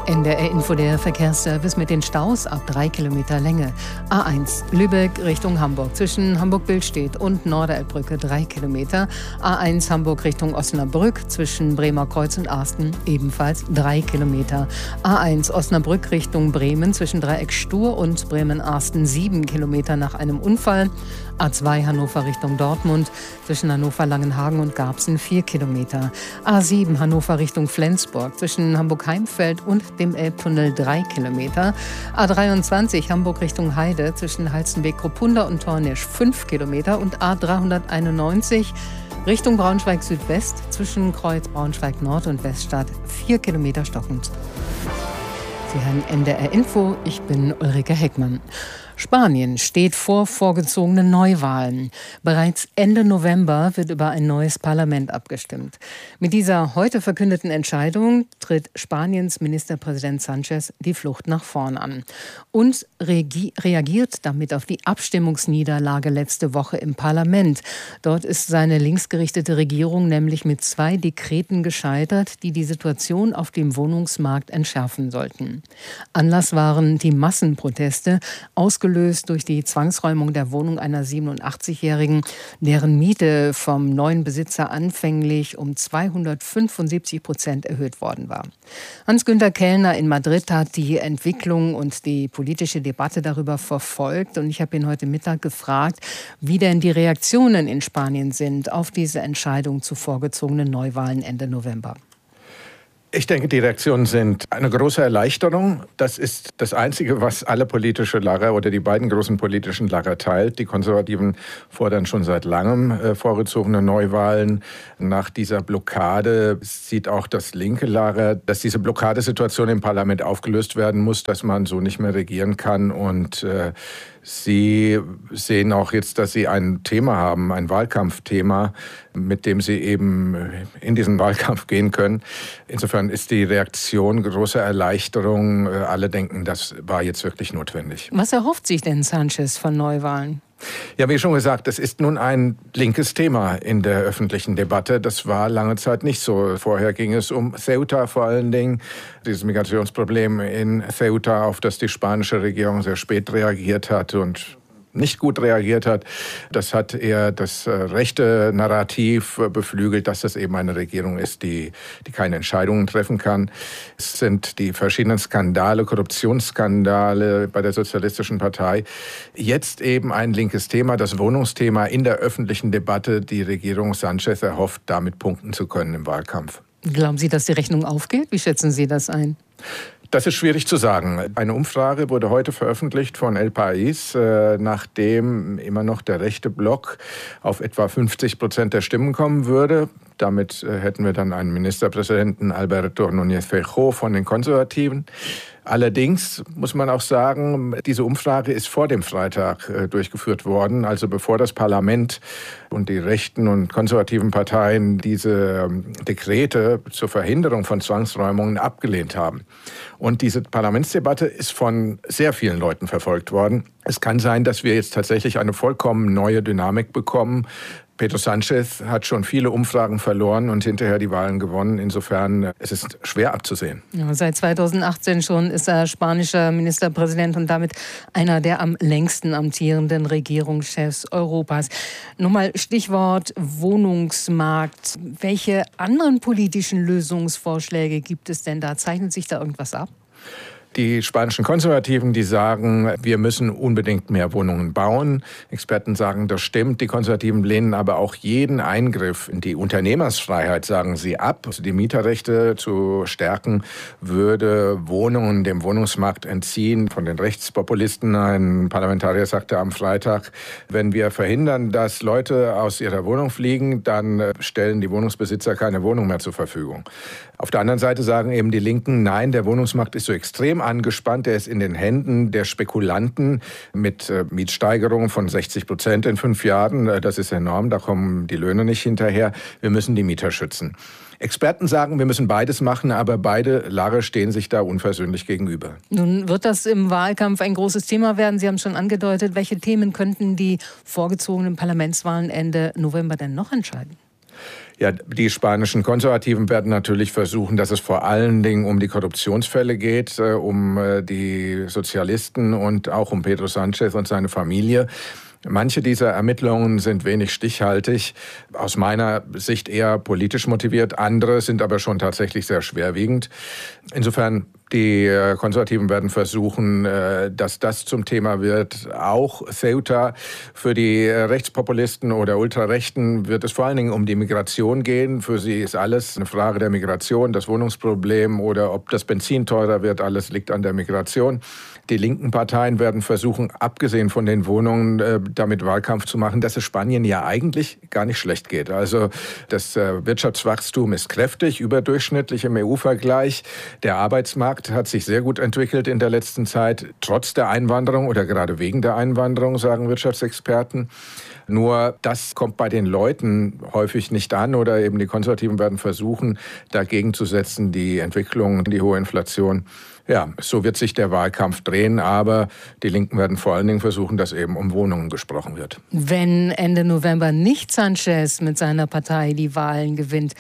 NDR Info, der Verkehrsservice mit den Staus ab 3 Kilometer Länge. A1 Lübeck Richtung Hamburg zwischen Hamburg-Billstedt und Norderelbbrücke 3 Kilometer. A1 Hamburg Richtung Osnabrück zwischen Bremerkreuz und Arsten ebenfalls 3 Kilometer. A1 Osnabrück Richtung Bremen zwischen Dreieck Stur und Bremen-Arsten 7 Kilometer nach einem Unfall. A2 Hannover Richtung Dortmund zwischen Hannover-Langenhagen und Garbsen 4 Kilometer. A7 Hannover Richtung Flensburg zwischen Hamburg-Heimfeld und dem Elbtunnel 3 Kilometer. A23 Hamburg Richtung Heide zwischen Halstenbek-Kruppunda und Tornisch 5 Kilometer und A391 Richtung Braunschweig-Südwest zwischen Kreuz Braunschweig-Nord und Weststadt 4 Kilometer stockend. Sie hören NDR Info, ich bin Ulrike Heckmann. Spanien steht vor vorgezogenen Neuwahlen. Bereits Ende November wird über ein neues Parlament abgestimmt. Mit dieser heute verkündeten Entscheidung tritt Spaniens Ministerpräsident Sánchez die Flucht nach vorn an und reagiert damit auf die Abstimmungsniederlage letzte Woche im Parlament. Dort ist seine linksgerichtete Regierung nämlich mit 2 Dekreten gescheitert, die die Situation auf dem Wohnungsmarkt entschärfen sollten. Anlass waren die Massenproteste, ausgelöst durch die Zwangsräumung der Wohnung einer 87-Jährigen, deren Miete vom neuen Besitzer anfänglich um 275% erhöht worden war. Hans-Günter Kellner in Madrid hat die Entwicklung und die politische Debatte darüber verfolgt. Und ich habe ihn heute Mittag gefragt, wie denn die Reaktionen in Spanien sind auf diese Entscheidung zu vorgezogenen Neuwahlen Ende November. Ich denke, die Reaktionen sind eine große Erleichterung. Das ist das Einzige, was alle politische Lager oder die beiden großen politischen Lager teilt. Die Konservativen fordern schon seit langem vorgezogene Neuwahlen. Nach dieser Blockade sieht auch das linke Lager, dass diese Blockadesituation im Parlament aufgelöst werden muss, dass man so nicht mehr regieren kann. Und Sie sehen auch jetzt, dass Sie ein Thema haben, ein Wahlkampfthema, mit dem Sie eben in diesen Wahlkampf gehen können. Insofern ist die Reaktion große Erleichterung. Alle denken, das war jetzt wirklich notwendig. Was erhofft sich denn Sánchez von Neuwahlen? Ja, wie schon gesagt, das ist nun ein linkes Thema in der öffentlichen Debatte. Das war lange Zeit nicht so. Vorher ging es um Ceuta vor allen Dingen, dieses Migrationsproblem in Ceuta, auf das die spanische Regierung sehr spät reagiert hat und nicht gut reagiert hat. Das hat eher das rechte Narrativ beflügelt, dass das eben eine Regierung ist, die keine Entscheidungen treffen kann. Es sind die verschiedenen Skandale, Korruptionsskandale bei der Sozialistischen Partei. Jetzt eben ein linkes Thema, das Wohnungsthema in der öffentlichen Debatte. Die Regierung Sánchez erhofft, damit punkten zu können im Wahlkampf. Glauben Sie, dass die Rechnung aufgeht? Wie schätzen Sie das ein? Das ist schwierig zu sagen. Eine Umfrage wurde heute veröffentlicht von El País, nachdem immer noch der rechte Block auf etwa 50% der Stimmen kommen würde. Damit hätten wir dann einen Ministerpräsidenten, Alberto Núñez Feijóo von den Konservativen. Allerdings muss man auch sagen, diese Umfrage ist vor dem Freitag durchgeführt worden, also bevor das Parlament und die rechten und konservativen Parteien diese Dekrete zur Verhinderung von Zwangsräumungen abgelehnt haben. Und diese Parlamentsdebatte ist von sehr vielen Leuten verfolgt worden. Es kann sein, dass wir jetzt tatsächlich eine vollkommen neue Dynamik bekommen. Pedro Sánchez hat schon viele Umfragen verloren und hinterher die Wahlen gewonnen. Insofern, es ist schwer abzusehen. Ja, seit 2018 schon ist er spanischer Ministerpräsident und damit einer der am längsten amtierenden Regierungschefs Europas. Nochmal Stichwort Wohnungsmarkt. Welche anderen politischen Lösungsvorschläge gibt es denn da? Zeichnet sich da irgendwas ab? Die spanischen Konservativen, die sagen, wir müssen unbedingt mehr Wohnungen bauen. Experten sagen, das stimmt. Die Konservativen lehnen aber auch jeden Eingriff in die Unternehmersfreiheit, sagen sie, ab. Also die Mieterrechte zu stärken, würde Wohnungen dem Wohnungsmarkt entziehen. Von den Rechtspopulisten, ein Parlamentarier sagte am Freitag, wenn wir verhindern, dass Leute aus ihrer Wohnung fliegen, dann stellen die Wohnungsbesitzer keine Wohnung mehr zur Verfügung. Auf der anderen Seite sagen eben die Linken, nein, der Wohnungsmarkt ist so extrem angespannt. Er ist in den Händen der Spekulanten mit Mietsteigerungen von 60% in 5 Jahren. Das ist enorm, da kommen die Löhne nicht hinterher. Wir müssen die Mieter schützen. Experten sagen, wir müssen beides machen, aber beide Lager stehen sich da unversöhnlich gegenüber. Nun wird das im Wahlkampf ein großes Thema werden. Sie haben es schon angedeutet. Welche Themen könnten die vorgezogenen Parlamentswahlen Ende November denn noch entscheiden? Ja, die spanischen Konservativen werden natürlich versuchen, dass es vor allen Dingen um die Korruptionsfälle geht, um die Sozialisten und auch um Pedro Sánchez und seine Familie. Manche dieser Ermittlungen sind wenig stichhaltig, aus meiner Sicht eher politisch motiviert, andere sind aber schon tatsächlich sehr schwerwiegend. Insofern, die Konservativen werden versuchen, dass das zum Thema wird. Auch Ceuta. Für die Rechtspopulisten oder Ultrarechten wird es vor allen Dingen um die Migration gehen. Für sie ist alles eine Frage der Migration, das Wohnungsproblem oder ob das Benzin teurer wird, alles liegt an der Migration. Die linken Parteien werden versuchen, abgesehen von den Wohnungen, damit Wahlkampf zu machen, dass es Spanien ja eigentlich gar nicht schlecht geht. Also das Wirtschaftswachstum ist kräftig, überdurchschnittlich im EU-Vergleich. Der Arbeitsmarkt hat sich sehr gut entwickelt in der letzten Zeit, trotz der Einwanderung oder gerade wegen der Einwanderung, sagen Wirtschaftsexperten. Nur das kommt bei den Leuten häufig nicht an oder eben die Konservativen werden versuchen, dagegen zu setzen, die Entwicklung, die hohe Inflation. Ja, so wird sich der Wahlkampf drehen, aber die Linken werden vor allen Dingen versuchen, dass eben um Wohnungen gesprochen wird. Wenn Ende November nicht Sánchez mit seiner Partei die Wahlen gewinnt,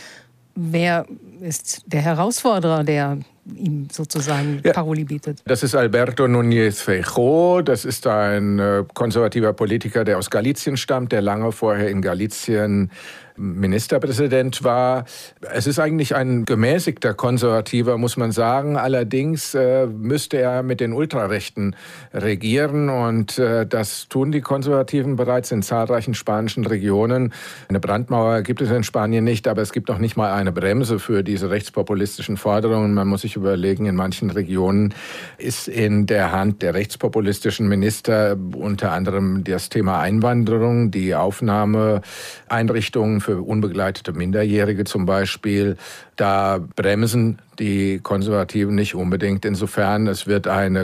wer ist der Herausforderer, der ihm sozusagen Paroli bietet? Das ist Alberto Núñez Feijóo. Das ist ein konservativer Politiker, der aus Galicien stammt, der lange vorher in Galicien Ministerpräsident war. Es ist eigentlich ein gemäßigter Konservativer, muss man sagen. Allerdings müsste er mit den Ultrarechten regieren und das tun die Konservativen bereits in zahlreichen spanischen Regionen. Eine Brandmauer gibt es in Spanien nicht, aber es gibt noch nicht mal eine Bremse für diese rechtspopulistischen Forderungen. Man muss sich überlegen, in manchen Regionen ist in der Hand der rechtspopulistischen Minister unter anderem das Thema Einwanderung, die Aufnahmeeinrichtungen für unbegleitete Minderjährige zum Beispiel. Da bremsen die Konservativen nicht unbedingt. Insofern, es wird eine